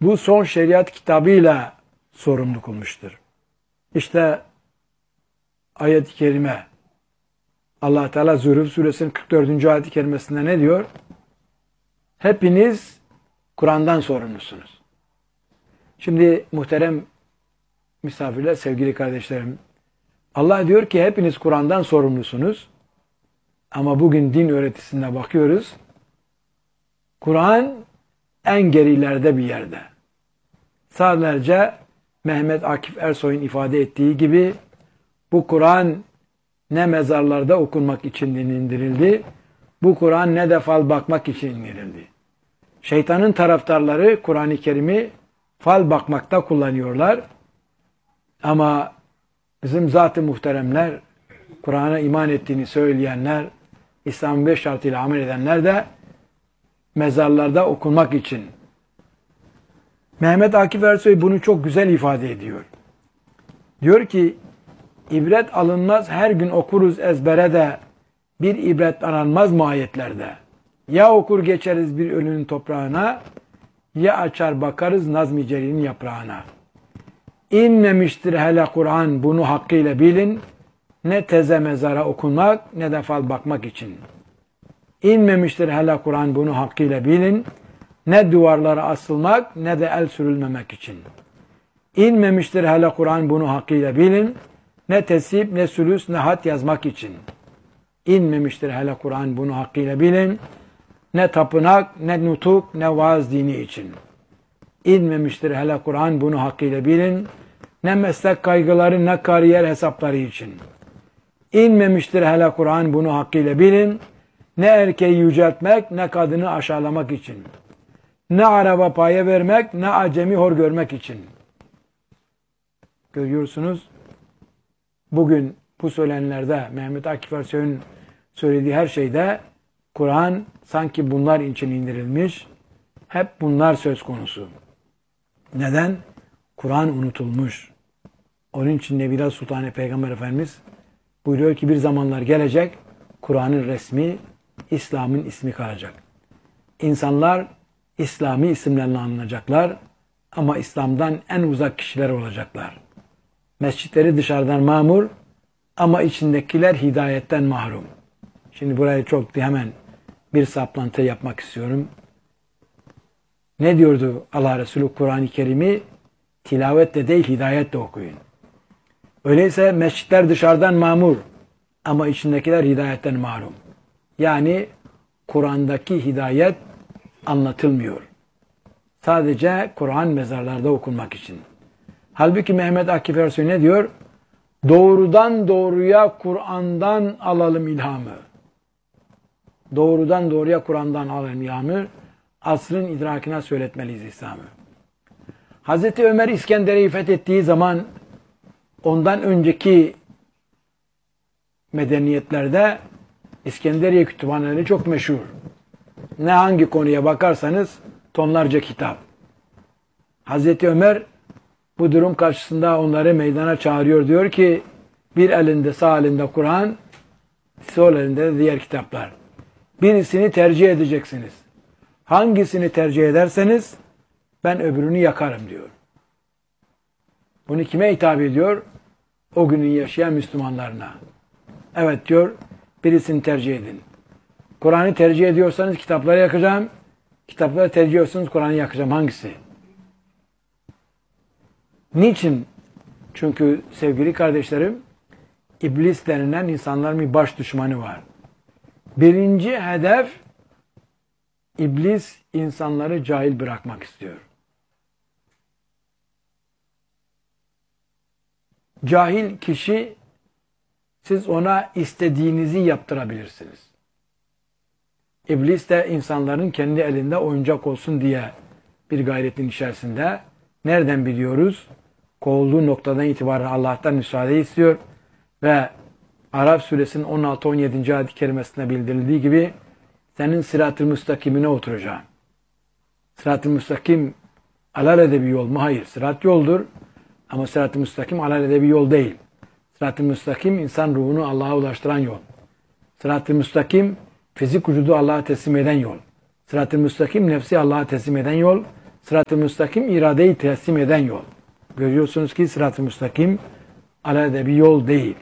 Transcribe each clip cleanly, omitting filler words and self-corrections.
bu son şeriat kitabıyla sorumlu kılmıştır. İşte ayet-i kerime Allah Teala Zuhruf suresinin 44. ayet-i kerimesinde ne diyor? Hepiniz Kur'an'dan sorumlusunuz. Şimdi muhterem misafirler, sevgili kardeşlerim, Allah diyor ki hepiniz Kur'an'dan sorumlusunuz. Ama bugün din öğretisine bakıyoruz. Kur'an en gerilerde bir yerde. Sadece Mehmet Akif Ersoy'un ifade ettiği gibi bu Kur'an ne mezarlarda okunmak için indirildi, bu Kur'an ne de fal bakmak için indirildi. Şeytanın taraftarları Kur'an-ı Kerim'i fal bakmakta kullanıyorlar. Ama bizim zat-ı muhteremler, Kur'an'a iman ettiğini söyleyenler, İslam'ın 5 şartıyla amel edenler de mezarlarda okunmak için. Mehmet Akif Ersoy bunu çok güzel ifade ediyor. Diyor ki, ibret alınmaz her gün okuruz ezbere de bir ibret aranmaz mı ayetlerde? Ya okur geçeriz bir ölünün toprağına, ya açar bakarız Nazm-ı Celil'in yaprağına. İnmemiştir hele Kur'an bunu hakkıyla bilin, ne teze mezara okunmak ne de fal bakmak için. İnmemiştir hele Kur'an bunu hakkıyla bilin, ne duvarlara asılmak ne de el sürülmemek için. İnmemiştir hele Kur'an bunu hakkıyla bilin, ne tesip ne sülüs ne hat yazmak için. İnmemiştir hele Kur'an bunu hakkıyla bilin, ne tapınak ne nutuk ne vaaz dini için. İnmemiştir hele Kur'an bunu hakkıyla bilin, ne meslek kaygıları ne kariyer hesapları için. İnmemiştir hele Kur'an bunu hakkıyla bilin, ne erkeği yüceltmek ne kadını aşağılamak için. Ne araba paya vermek ne acemi hor görmek için. Görüyorsunuz, bugün bu söylenenlerde Mehmet Akif Ersoy'un söylediği her şeyde Kur'an sanki bunlar için indirilmiş. Hep bunlar söz konusu. Neden? Kur'an unutulmuş. Onun için Nebiler Sultanı Peygamber Efendimiz buyuruyor ki bir zamanlar gelecek, Kur'an'ın resmi, İslam'ın ismi kalacak. İnsanlar İslami isimlerle anılacaklar ama İslam'dan en uzak kişiler olacaklar. Mescitleri dışarıdan mamur ama içindekiler hidayetten mahrum. Şimdi buraya çok hemen bir saplantı yapmak istiyorum. Ne diyordu Allah Resulü Kur'an-ı Kerim'i? Tilavetle değil hidayetle okuyun. Öyleyse mescitler dışarıdan mamur ama içindekiler hidayetten mahrum. Yani Kur'an'daki hidayet anlatılmıyor. Sadece Kur'an mezarlarda okunmak için. Halbuki Mehmet Akif Ersoy ne diyor? Doğrudan doğruya Kur'an'dan alalım ilhamı. Doğrudan doğruya Kur'an'dan alalım ilhamı. Asrın idrakine söyletmeliyiz İslam'ı. Hazreti Ömer İskender'i fethettiği zaman ondan önceki medeniyetlerde İskenderiye kütüphaneleri çok meşhur. Ne hangi konuya bakarsanız tonlarca kitap. Hazreti Ömer bu durum karşısında onları meydana çağırıyor. Diyor ki bir elinde sağ elinde Kur'an, sol elinde de diğer kitaplar. Birisini tercih edeceksiniz. Hangisini tercih ederseniz ben öbürünü yakarım diyor. Bunu kime hitap ediyor? O günün yaşayan Müslümanlarına. Evet diyor, birisini tercih edin. Kur'an'ı tercih ediyorsanız kitapları yakacağım. Kitapları tercih ediyorsanız Kur'an'ı yakacağım. Hangisi? Niçin? Çünkü sevgili kardeşlerim, iblis denilen insanların bir baş düşmanı var. Birinci hedef, iblis insanları cahil bırakmak istiyor. Cahil kişi, siz ona istediğinizi yaptırabilirsiniz. İblis de insanların kendi elinde oyuncak olsun diye bir gayretin içerisinde. Nereden biliyoruz? Kovulduğu noktadan itibaren Allah'tan müsaade istiyor ve Araf suresinin 16-17. ayet-i kerimesinde bildirildiği gibi senin sırat-ı müstakimine oturacağım. Sırat-ı müstakim alelade bir yol mu? Hayır. Sırat yoldur ama sırat-ı müstakim alelade bir yol değil. Sırat-ı müstakim insan ruhunu Allah'a ulaştıran yol. Sırat-ı müstakim fizik vücudu Allah'a teslim eden yol. Sırat-ı müstakim nefsi Allah'a teslim eden yol. Sırat-ı müstakim iradeyi teslim eden yol. Görüyorsunuz ki sırat-ı müstakim alelade bir yol değil.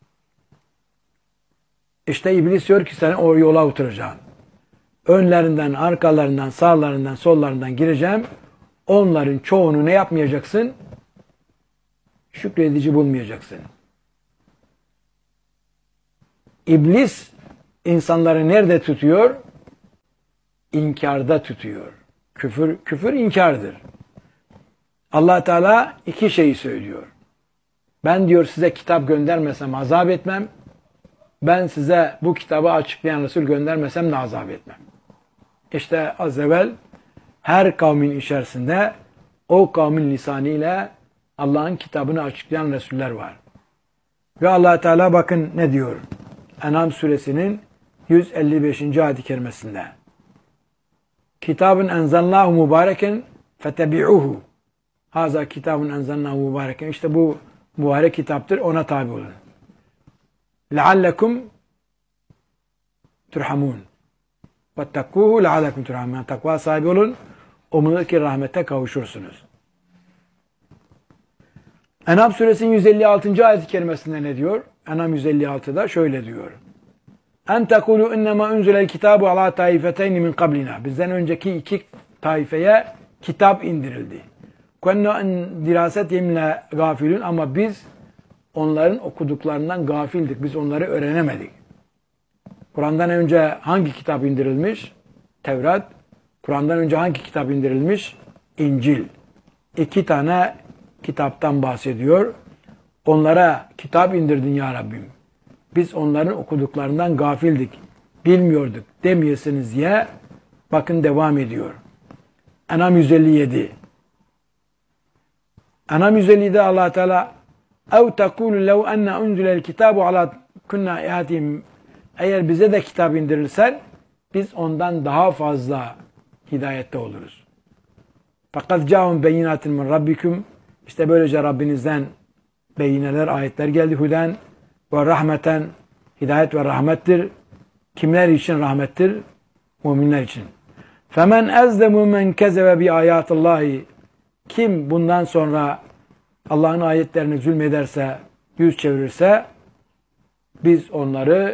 İşte iblis diyor ki sen o yola oturacaksın. Önlerinden, arkalarından, sağlarından, sollarından gireceğim. Onların çoğunu ne yapmayacaksın? Şükredici bulmayacaksın. İblis insanları nerede tutuyor? İnkarda tutuyor. Küfür inkardır. Allah Teala iki şeyi söylüyor. Ben diyor size kitap göndermesem azap etmem. Ben size bu kitabı açıklayan Resul göndermesem de azap etmem. İşte az evvel her kavmin içerisinde o kavmin lisanıyla Allah'ın kitabını açıklayan Resuller var. Ve Allah Teala bakın ne diyor? En'am suresinin 155. ayet-i kerimesinde. Kitabın enzelnahu mübareken fetebi'uhu. Haza kitabın enzelnahu mübareken. İşte bu mübarek kitaptır. Ona tabi olun. لَعَلَّكُمْ تُرْحَمُونَ وَاتَّقُوهُ لَعَلَّكُمْ تُرْحَمُونَ. Yani takva sahibi olun. Umulur ki rahmete kavuşursunuz. En'am suresinin 156. ayet-i kerimesinde ne diyor? En'am 156'da şöyle diyor. En tekulu innema unzilel kitabu ala taifeteyni min qablina. Bizden önceki iki taifeye kitap indirildi. Kunna dirasetihimle gafilun, ama biz onların okuduklarından gafildik. Biz onları öğrenemedik. Kur'an'dan önce hangi kitap indirilmiş? Tevrat. Kur'an'dan önce hangi kitap indirilmiş? İncil. İki tane kitaptan bahsediyor. Onlara kitap indirdin ya Rabbim. Biz onların okuduklarından gafildik. Bilmiyorduk demeyesiniz diye bakın devam ediyor. En'am 157. En'am 157'de Allah Teala ev tekulu lev enne unzilel kitabu ala kunna ihatihim. Eğer bize de kitap indirilse biz ondan daha fazla hidayette oluruz. Fakat ca'un beyinatin min rabbikum. İşte böylece Rabbinizden beyineler, ayetler geldi. Huden ve rahmeten, hidayet ve rahmettir. Kimler için rahmettir? Müminler için. Femen ezlemu men kezebe bi ayatillahi. Kim bundan sonra Allah'ın ayetlerine zulmederse, yüz çevirirse biz onları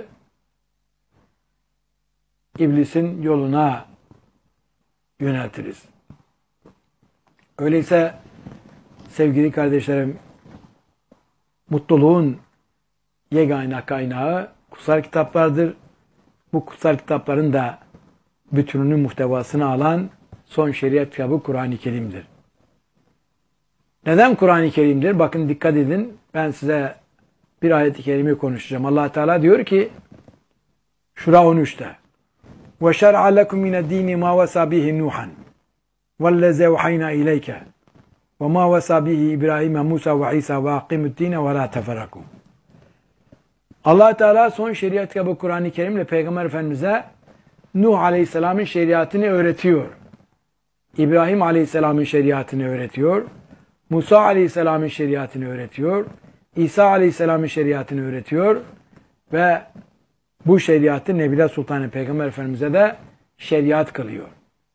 iblisin yoluna yöneltiriz. Öyleyse sevgili kardeşlerim, mutluluğun yegane kaynağı kutsal kitaplardır. Bu kutsal kitapların da bütününü, muhtevasını alan son şeriat kitabı Kur'an-ı Kerim'dir. Neden Kur'an-ı Kerim'dir? Bakın dikkat edin. Ben size bir ayet-i kerime konuşacağım. Allah Teala diyor ki Şura 13'te وَشَرْعَ لَكُمْ مِنَ الدِّينِ مَا وَسَى بِهِ نُوحًا وَالَّذِي وَحَيْنَا إِلَيْكَ وَمَا وَسَى بِهِ إِبْرَاهِيمَ مُوسَى وَعِيسَى وَاقِمُ الدِّينَ وَلَا تَفَرَّقُوا. Allah Teala son şeriat kitabı Kur'an-ı Kerim'le Peygamber Efendimiz'e Nuh Aleyhisselam'ın şeriatını öğretiyor. İbrahim Aleyhisselam'ın şeriatını öğretiyor. Musa Aleyhisselam'ın şeriatını öğretiyor. İsa Aleyhisselam'ın şeriatını öğretiyor. Ve bu şeriatı Nebiler Sultanı Peygamber Efendimiz'e de şeriat kılıyor.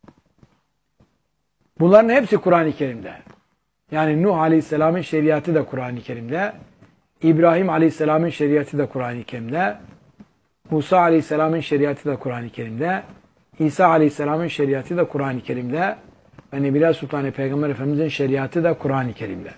Bunların hepsi Kur'an-ı Kerim'de. Yani Nuh Aleyhisselam'ın şeriatı da Kur'an-ı Kerim'de. İbrahim Aleyhisselam'ın şeriatı da Kur'an-ı Kerim'de. Musa Aleyhisselam'ın şeriatı da Kur'an-ı Kerim'de. İsa Aleyhisselam'ın şeriatı da Kur'an-ı Kerim'de. Ve Nebiler Sultanı Peygamber Efendimiz'in şeriatı da Kur'an-ı Kerim'de.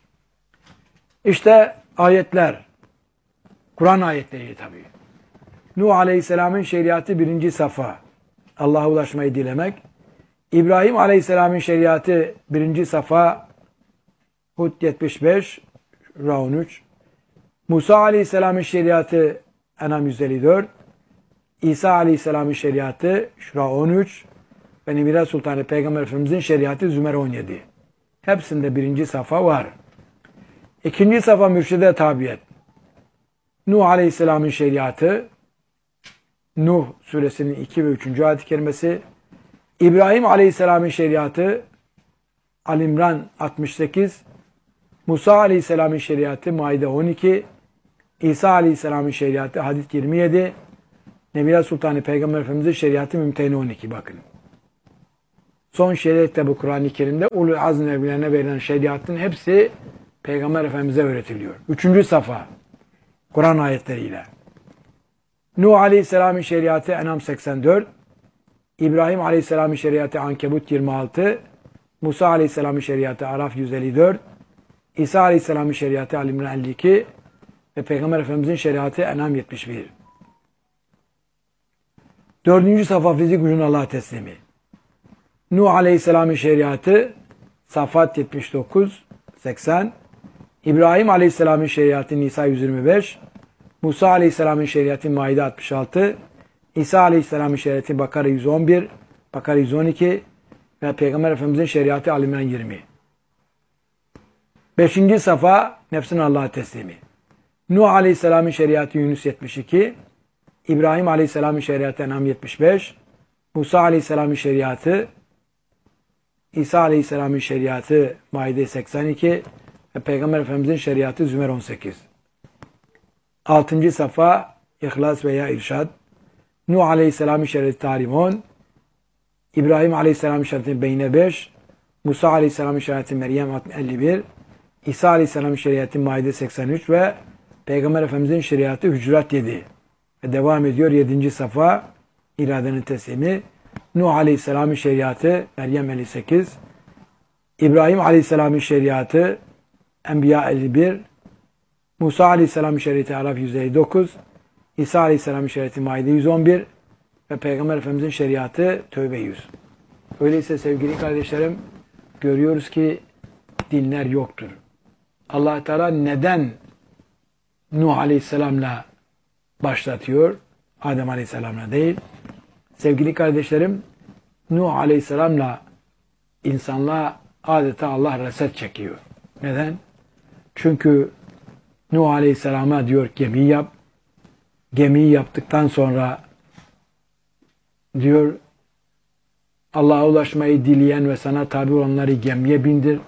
İşte ayetler. Kur'an ayetleri tabii. Nuh Aleyhisselam'ın şeriatı 1. safa. Allah'a ulaşmayı dilemek. İbrahim Aleyhisselam'ın şeriatı 1. safa. Hud 75, Şura 13. Musa Aleyhisselam'ın şeriatı En'am 154. İsa Aleyhisselam'ın şeriatı Şura 13. Ve Nebiler Sultanı Peygamber Efendimiz'in şeriatı Zümer 17. Hepsinde 1. safa var. 2. safa mürşide tabiyet. Nuh Aleyhisselam'ın şeriatı, Nuh suresinin 2 ve 3. ayet-i kerimesi, İbrahim Aleyhisselam'ın şeriatı, Al-İmran 68, Musa Aleyhisselam'ın şeriatı, Maide 12, İsa Aleyhisselam'ın şeriatı, Hadid 27, Nebiler Sultanı Peygamber Efendimiz'in şeriatı, Mümtehine 12. Bakın. son şeriat kitabı Kur'an-ı Kerim'de ulul azm nebilerine verilen şeriatın hepsi Peygamber Efendimiz'e öğretiliyor. 3. safa Kur'an ayetleriyle. Nuh Aleyhisselam'ın şeriatı En'am 84, İbrahim Aleyhisselam'ın şeriatı Ankebut 26, Musa Aleyhisselam'ın şeriatı Araf 154, İsa Aleyhisselam'ın şeriatı Ali İmran 52 ve Peygamber Efendimiz'in şeriatı En'am 71. 4. safa fizik gücün Allah'a teslimi. Nuh Aleyhisselam'ın şeriatı Safat 79, 80, İbrahim Aleyhisselam'ın şeriatı Nisa 125, Musa Aleyhisselam'ın şeriatı Maide 66, İsa Aleyhisselam'ın şeriatı Bakara 111, Bakara 112 ve Peygamber Efendimiz'in şeriatı Ali İmran 20. 5. safa nefsin Allah'a teslimi. Nuh Aleyhisselam'ın şeriatı Yunus 72, İbrahim Aleyhisselam'ın şeriatı En'am 75, Musa Aleyhisselam'ın şeriatı, İsa Aleyhisselam'ın şeriatı Maide 82 ve Peygamber Efendimiz'in şeriatı Zümer 18. 6. safa İhlas veya İrşad. Nuh Aleyhisselam'ın şeriatı Tahrim 10, İbrahim Aleyhisselam'ın şeriatı Beyne 5, Musa Aleyhisselam'ın şeriatı Meryem 51, İsa Aleyhisselam'ın şeriatı Maide 83 ve Peygamber Efendimiz'in şeriatı Hücurat 7. Ve devam ediyor 7. safa iradenin teslimi. Nuh Aleyhisselam'ın şeriatı Meryem 58, İbrahim Aleyhisselam'ın şeriatı Enbiya 51, Musa Aleyhisselam'ın şeriatı Araf 159, İsa Aleyhisselam'ın şeriatı Maide 111 ve Peygamber Efendimiz'in şeriatı Tövbe 100. Öyleyse sevgili kardeşlerim, görüyoruz ki dinler yoktur. Allah Teala neden Nuh Aleyhisselam'la başlatıyor? Adem Aleyhisselam'la değil. Sevgili kardeşlerim, Nuh Aleyhisselam'la insanlığa adeta Allah reset çekiyor. Neden? Çünkü Nuh Aleyhisselam'a diyor gemiyi yap. Gemiyi yaptıktan sonra diyor Allah'a ulaşmayı dileyen ve sana tabi olanları gemiye bindir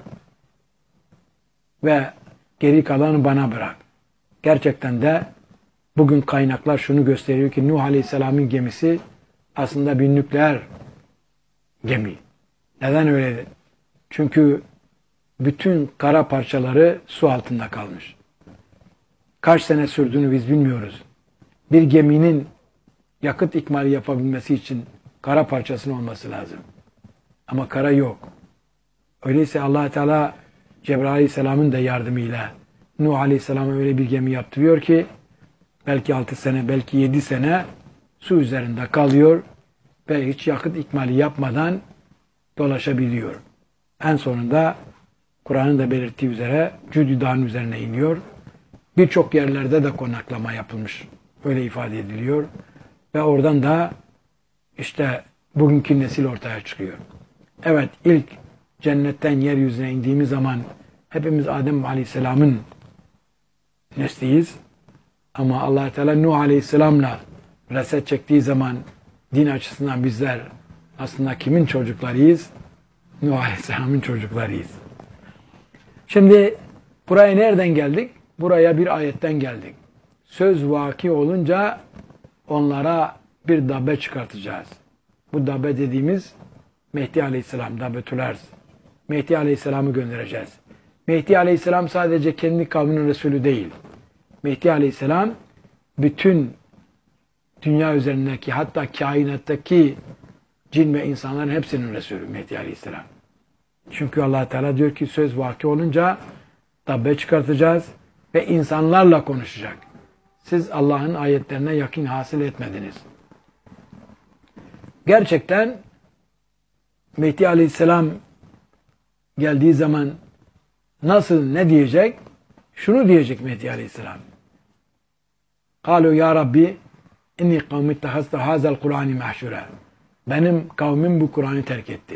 ve geri kalanı bana bırak. Gerçekten de bugün kaynaklar şunu gösteriyor ki Nuh Aleyhisselam'ın gemisi aslında bir nükleer gemi. Neden öyle? Çünkü bütün kara parçaları su altında kalmış. Kaç sene sürdüğünü biz bilmiyoruz. Bir geminin yakıt ikmali yapabilmesi için kara parçasının olması lazım. Ama kara yok. Öyleyse Allah Teala Cebrail Aleyhisselam'ın da yardımıyla Nuh Aleyhisselam'a öyle bir gemi yaptırıyor ki belki 6 sene, belki 7 sene su üzerinde kalıyor ve hiç yakıt ikmali yapmadan dolaşabiliyor. En sonunda Kur'an'ın da belirttiği üzere Cüdü Dağı'nın üzerine iniyor. Birçok yerlerde de konaklama yapılmış. Öyle ifade ediliyor. Ve oradan da işte bugünkü nesil ortaya çıkıyor. Evet, ilk cennetten yeryüzüne indiğimiz zaman hepimiz Adem Aleyhisselam'ın nesliyiz. Ama Allah Teala Nuh Aleyhisselam'la reset çektiği zaman din açısından bizler aslında kimin çocuklarıyız? Nuh Aleyhisselam'ın çocuklarıyız. Şimdi buraya nereden geldik? Buraya bir ayetten geldik. Söz vaki olunca onlara bir dabbe çıkartacağız. Bu dabbe dediğimiz Mehdi Aleyhisselam, Dabbetül Arz. Mehdi Aleyhisselam'ı göndereceğiz. Mehdi Aleyhisselam sadece kendi kavminin Resulü değil. Mehdi Aleyhisselam bütün dünya üzerindeki hatta kainattaki cin ve insanların hepsinin Resulü Mehdi Aleyhisselam. Çünkü Allah Teala diyor ki söz vaki olunca dabbe çıkartacağız ve insanlarla konuşacak. Siz Allah'ın ayetlerine yakin hasıl etmediniz. Gerçekten Mehdi Aleyhisselam geldiği zaman nasıl, ne diyecek? Şunu diyecek Mehdi Aleyhisselam. قالوا ya Rabbi inni kavmi ittehaztu hazel Kur'an'ı mahşura. Benim kavmim bu Kur'an'ı terk etti.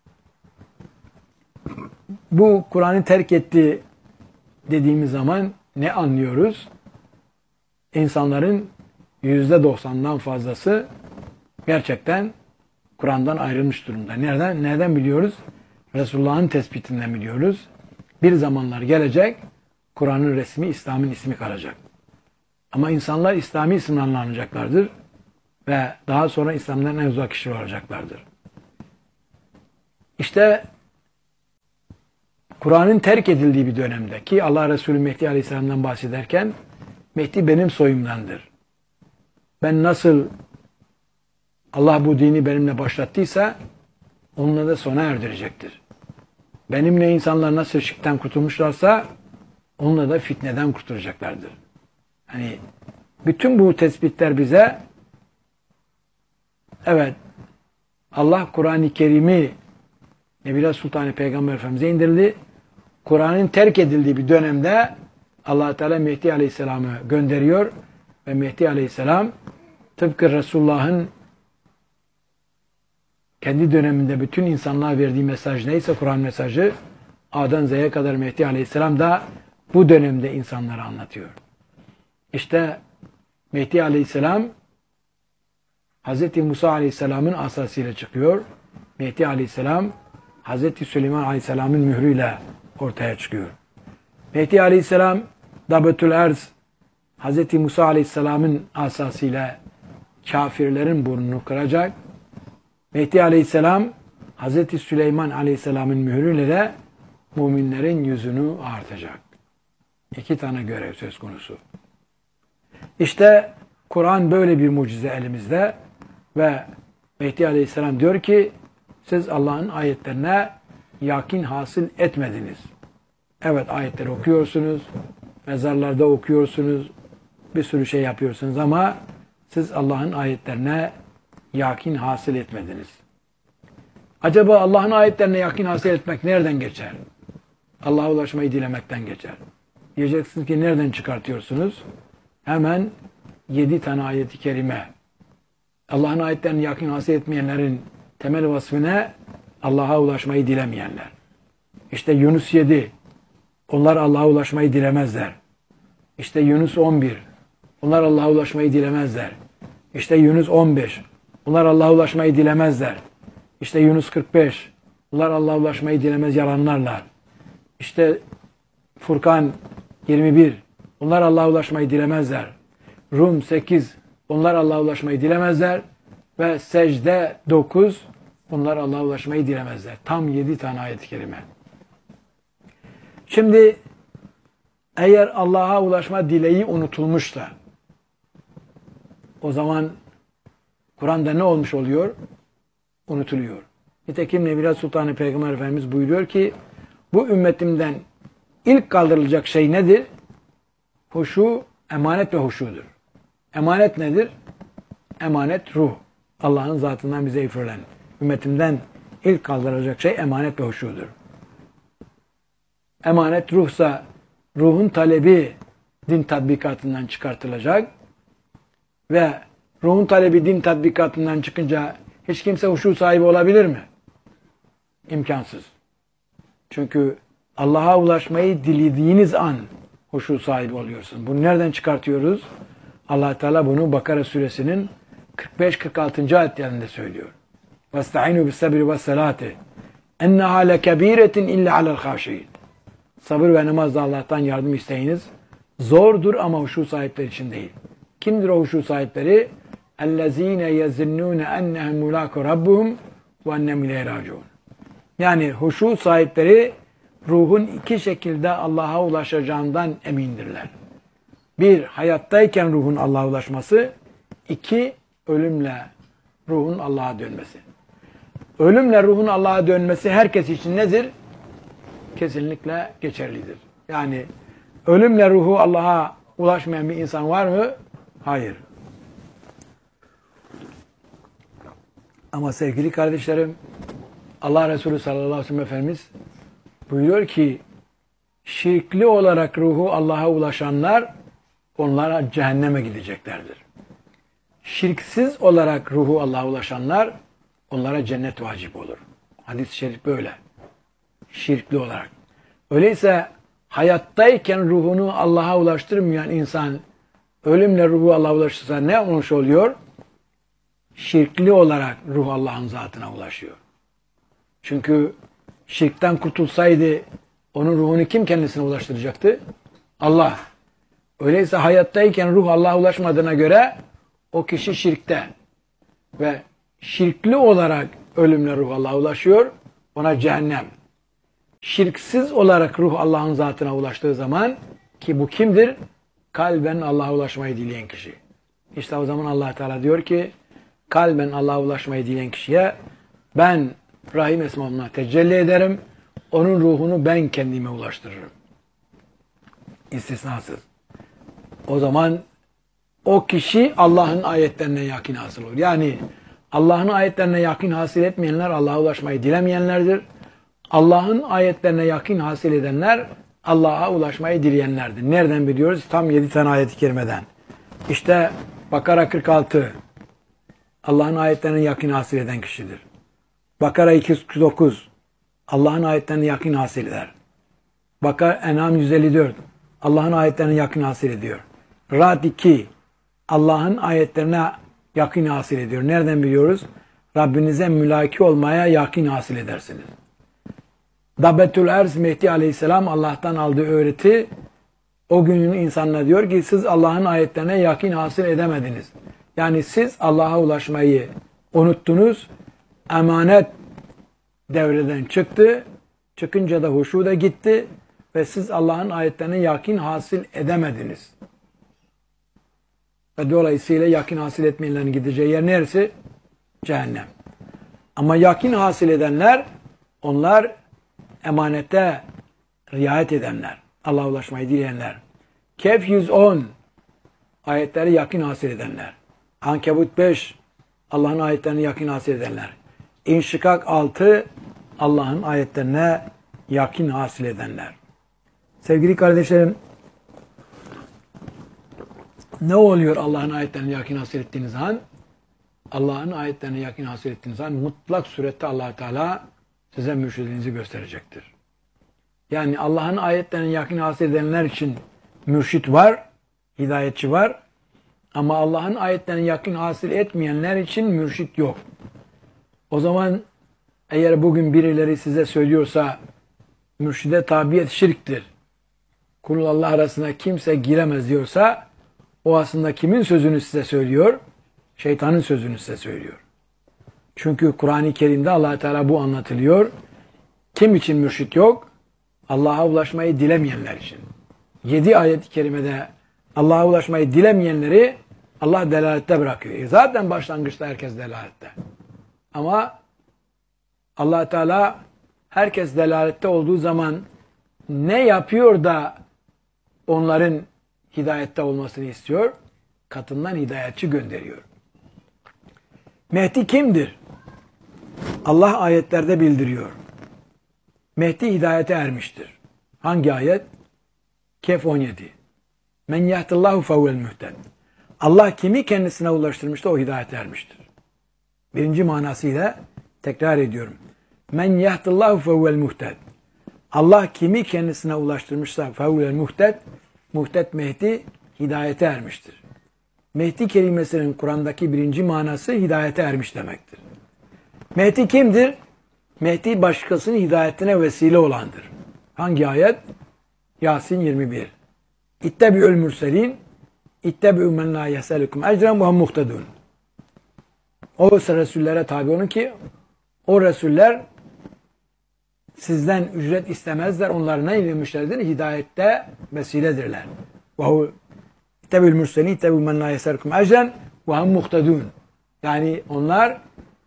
Bu Kur'an'ı terk etti dediğimiz zaman ne anlıyoruz? İnsanların %90'dan fazlası gerçekten Kur'an'dan ayrılmış durumda. Nereden biliyoruz? Resulullah'ın tespitinden biliyoruz. Bir zamanlar gelecek, Kur'an'ın resmi, İslam'ın ismi kalacak. Ama insanlar İslami isimlerle anacaklardır ve daha sonra İslam'dan en uzak kişi olacaklardır. İşte Kur'an'ın terk edildiği bir dönemde ki Allah Resulü Mehdi Aleyhisselam'dan bahsederken Mehdi benim soyumdandır. Ben nasıl Allah bu dini benimle başlattıysa onunla da sona erdirecektir. Benimle insanlar nasıl şirkten kurtulmuşlarsa onunla da fitneden kurtulacaklardır. Hani bütün bu tespitler bize evet Allah Kur'an-ı Kerim'i Nebiler Sultanı Peygamber Efendimiz'e indirdi. Kur'an'ın terk edildiği bir dönemde Allah Teala Mehdi Aleyhisselam'ı gönderiyor ve Mehdi Aleyhisselam tıpkı Resulullah'ın kendi döneminde bütün insanlığa verdiği mesaj neyse Kur'an mesajı A'dan Z'ye kadar Mehdi Aleyhisselam da bu dönemde insanlara anlatıyor. İşte Mehdi Aleyhisselam Hz. Musa Aleyhisselam'ın asasıyla çıkıyor. Mehdi Aleyhisselam Hz. Süleyman Aleyhisselam'ın mührüyle ortaya çıkıyor. Mehdi Aleyhisselam Dabetül Erz Hz. Musa Aleyhisselam'ın asasıyla kafirlerin burnunu kıracak. Mehdi Aleyhisselam Hz. Süleyman Aleyhisselam'ın mührüyle de müminlerin yüzünü ağartacak. 2 tane görev söz konusu. İşte Kur'an böyle bir mucize elimizde ve Mehdi Aleyhisselam diyor ki siz Allah'ın ayetlerine yakin hasıl etmediniz. Evet ayetleri okuyorsunuz, mezarlarda okuyorsunuz, bir sürü şey yapıyorsunuz ama siz Allah'ın ayetlerine yakin hasıl etmediniz. Acaba Allah'ın ayetlerine yakin hasıl etmek nereden geçer? Allah'a ulaşmayı dilemekten geçer. Diyeceksiniz ki nereden çıkartıyorsunuz? Hemen 7 tane ayet-i kerime. Allah'ın ayetlerine yakin hasıl etmeyenlerin temel vasfı ne? Allah'a ulaşmayı dilemeyenler. İşte Yunus 7. Onlar Allah'a ulaşmayı dilemezler. İşte Yunus 11. Onlar Allah'a ulaşmayı dilemezler. İşte Yunus 15. Onlar Allah'a ulaşmayı dilemezler. İşte Yunus 45. Onlar Allah'a ulaşmayı dilemez yalanlarlar. İşte Furkan 21. Onlar Allah'a ulaşmayı dilemezler. Rum 8. Onlar Allah'a ulaşmayı dilemezler. Ve Secde 9. Onlar Allah'a ulaşmayı dilemezler. Tam 7 tane ayet-i kerime. Şimdi eğer Allah'a ulaşma dileği unutulmuşsa o zaman Kur'an'da ne olmuş oluyor? Unutuluyor. Nitekim Nebiler Sultanı Peygamber Efendimiz buyuruyor ki bu ümmetimden ilk kaldırılacak şey nedir? Huşu, emanet ve huşudur. Emanet nedir? Emanet ruh. Allah'ın zatından bize üfürülen. Ümmetimden ilk kaldırılacak şey emanet ve huşudur. Emanet ruhsa ruhun talebi din tatbikatından çıkartılacak ve ruhun talebi din tatbikatından çıkınca hiç kimse huşu sahibi olabilir mi? İmkansız. Çünkü Allah'a ulaşmayı dilediğiniz an huşu sahibi oluyorsun. Bunu nereden çıkartıyoruz? Allah Teala bunu Bakara suresinin 45-46. ayetlerinde söylüyor. وَاسْتَعِنُوا بِالسَّبْرِ وَالسَّلَاتِ اَنَّهَا لَكَب۪يرَةٍ اِلَّا عَلَى الْخَاشِينَ Sabır ve namazla Allah'tan yardım isteyiniz. Zordur ama huşu sahipleri için değil. Kimdir o huşu sahipleri? اَلَّذ۪ينَ يَزِنُّونَ اَنَّهُمْ مُلَاكُ رَبُّهُمْ وَاَنَّمْ اِلَيْهِ رَاجِعُونَ Yani huşu sahipleri ruhun 2 şekilde Allah'a ulaşacağından emindirler. 1. Hayattayken ruhun Allah'a ulaşması. 2. Ölümle ruhun Allah'a dönmesi. Ölümle ruhun Allah'a dönmesi herkes için nedir? Kesinlikle geçerlidir. Yani ölümle ruhu Allah'a ulaşmayan bir insan var mı? Hayır. Ama sevgili kardeşlerim, Allah Resulü sallallahu aleyhi ve sellem Efendimiz buyuruyor ki şirkli olarak ruhu Allah'a ulaşanlar onlara cehenneme gideceklerdir. Şirksiz olarak ruhu Allah'a ulaşanlar onlara cennet vacip olur. Hadis-i şerif böyle. Şirkli olarak. Öyleyse hayattayken ruhunu Allah'a ulaştırmayan insan ölümle ruhu Allah'a ulaşırsa ne olmuş oluyor? Şirkli olarak ruh Allah'ın zatına ulaşıyor. Çünkü şirkten kurtulsaydı onun ruhunu kim kendisine ulaştıracaktı? Allah. Öyleyse hayattayken ruh Allah'a ulaşmadığına göre o kişi şirkte ve şirkli olarak ölümle ruh Allah'a ulaşıyor. Ona cehennem. Şirksiz olarak ruh Allah'ın zatına ulaştığı zaman, ki bu kimdir? Kalben Allah'a ulaşmayı dileyen kişi. İşte o zaman Allah Teala diyor ki, kalben Allah'a ulaşmayı dileyen kişiye ben Rahim esmamla tecelli ederim. Onun ruhunu ben kendime ulaştırırım. İstisnasız. O zaman o kişi Allah'ın ayetlerine yakın hasıl olur. Yani Allah'ın ayetlerine yakın hasıl etmeyenler Allah'a ulaşmayı dilemeyenlerdir. Allah'ın ayetlerine yakın hasıl edenler Allah'a ulaşmayı dileyenlerdir. Nereden biliyoruz? Tam 7 tane ayet-i kerimeden. İşte Bakara 46 Allah'ın ayetlerine yakın hasıl eden kişidir. Bakara 249 Allah'ın ayetlerine yakın hasıl eder. En'am 154 Allah'ın ayetlerine yakın hasıl ediyor. Ra'd 2 Allah'ın ayetlerine yakın hasıl ediyor. Nereden biliyoruz? Rabbinize mülaki olmaya yakın hasıl edersiniz. Dabetül Erz Mehdi Aleyhisselam Allah'tan aldığı öğreti o günün insanına diyor ki siz Allah'ın ayetlerine yakın hasıl edemediniz. Yani siz Allah'a ulaşmayı unuttunuz. Emanet devreden çıktı. Çıkınca da huşu da gitti. Ve siz Allah'ın ayetlerine yakın hasıl edemediniz. Ve dolayısıyla yakın hasıl etmeyenlerin gideceği yer neresi? Cehennem. Ama yakın hasıl edenler, onlar emanete riayet edenler. Allah'a ulaşmayı dileyenler. Kehf 110 ayetleri yakın hasıl edenler. Ankebut 5 Allah'ın ayetlerine yakın hasıl edenler. İnşikak 6 Allah'ın ayetlerine yakın hasıl edenler. Sevgili kardeşlerim, ne oluyor Allah'ın ayetlerine yakın hasıl ettiğiniz an? Allah'ın ayetlerine yakın hasıl ettiğiniz an mutlak surette Allah Teala size mürşidinizi gösterecektir. Yani Allah'ın ayetlerine yakın hasıl edenler için mürşit var, hidayetçi var. Ama Allah'ın ayetlerine yakın hasıl etmeyenler için mürşit yok. O zaman eğer bugün birileri size söylüyorsa mürşide tabiyet şirktir, kul Allah arasına kimse giremez diyorsa o aslında kimin sözünü size söylüyor? Şeytanın sözünü size söylüyor. Çünkü Kur'an-ı Kerim'de Allah Teala bu anlatılıyor. Kim için mürşit yok? Allah'a ulaşmayı dilemeyenler için. 7 ayet-i kerimede Allah'a ulaşmayı dilemeyenleri Allah delalette bırakıyor. Zaten başlangıçta herkes delalette. Ama Allah Teala herkes delalette olduğu zaman ne yapıyor da onların hidayette olmasını istiyor? Katından hidayetçi gönderiyor. Mehdi kimdir? Allah ayetlerde bildiriyor. Mehdi hidayete ermiştir. Hangi ayet? Kehf 17. Men yahdillahu fehuvel muhted. Allah kimi kendisine ulaştırmışsa o hidayete ermiştir. Birinci manasıyla tekrar ediyorum. Men yahdillahu fehuvel muhted. Allah kimi kendisine ulaştırmışsa fehuvel muhted, muhted Mehdi hidayete ermiştir. Mehdi kelimesinin Kur'an'daki birinci manası hidayete ermiş demektir. Mehdi kimdir? Mehdi başkasının hidayetine vesile olandır. Hangi ayet? Yasin 21. İttebi'ül mürselin, ittebi'ü men la yeselukum ecren ve hum muhtedun. O Resullere tabi olun ki o Resuller sizden ücret istemezler. Onlar ne inanmışlardır? Hidayette vesiledirler. İttebi'ül mürselin, ittebi'ü men la yeselukum ecren ve hum muhtedun. Yani onlar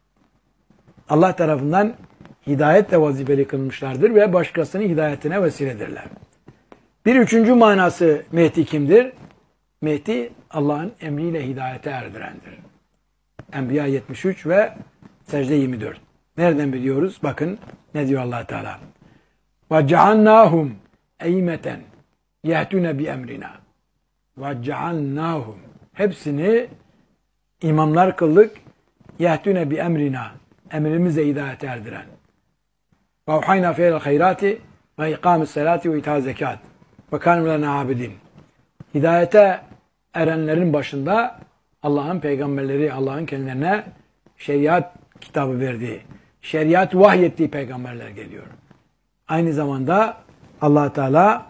Allah tarafından hidayetle vazifeli kılmışlardır ve başkasının hidayetine vesiledirler. Bir üçüncü manası Mehdi kimdir? Mehdi Allah'ın emriyle hidayete erdirendir. Enbiya 73 ve Secde 24. Nereden biliyoruz? Bakın ne diyor Allah Teala. وَجَعَلْنَاهُمْ اَيْمَةً يَهْتُونَ بِاَمْرِنَا وَجَعَلْنَاهُمْ Hepsini imamlar kıldık. يَهْتُونَ بِاَمْرِنَا Emrimize hidayete erdiren. وَاُحَيْنَا فِيهِ الْخَيْرَاتِ وَاِقَامِ السَّلَاتِ وَاِتَاءِ زَكَاتِ وَكَانُوا لَنَا عَابِدِينَ Hidayete erenlerin başında Allah'ın peygamberleri, Allah'ın kendilerine şeriat kitabı verdiği, şeriat vahyettiği peygamberler geliyor. Aynı zamanda Allah Teala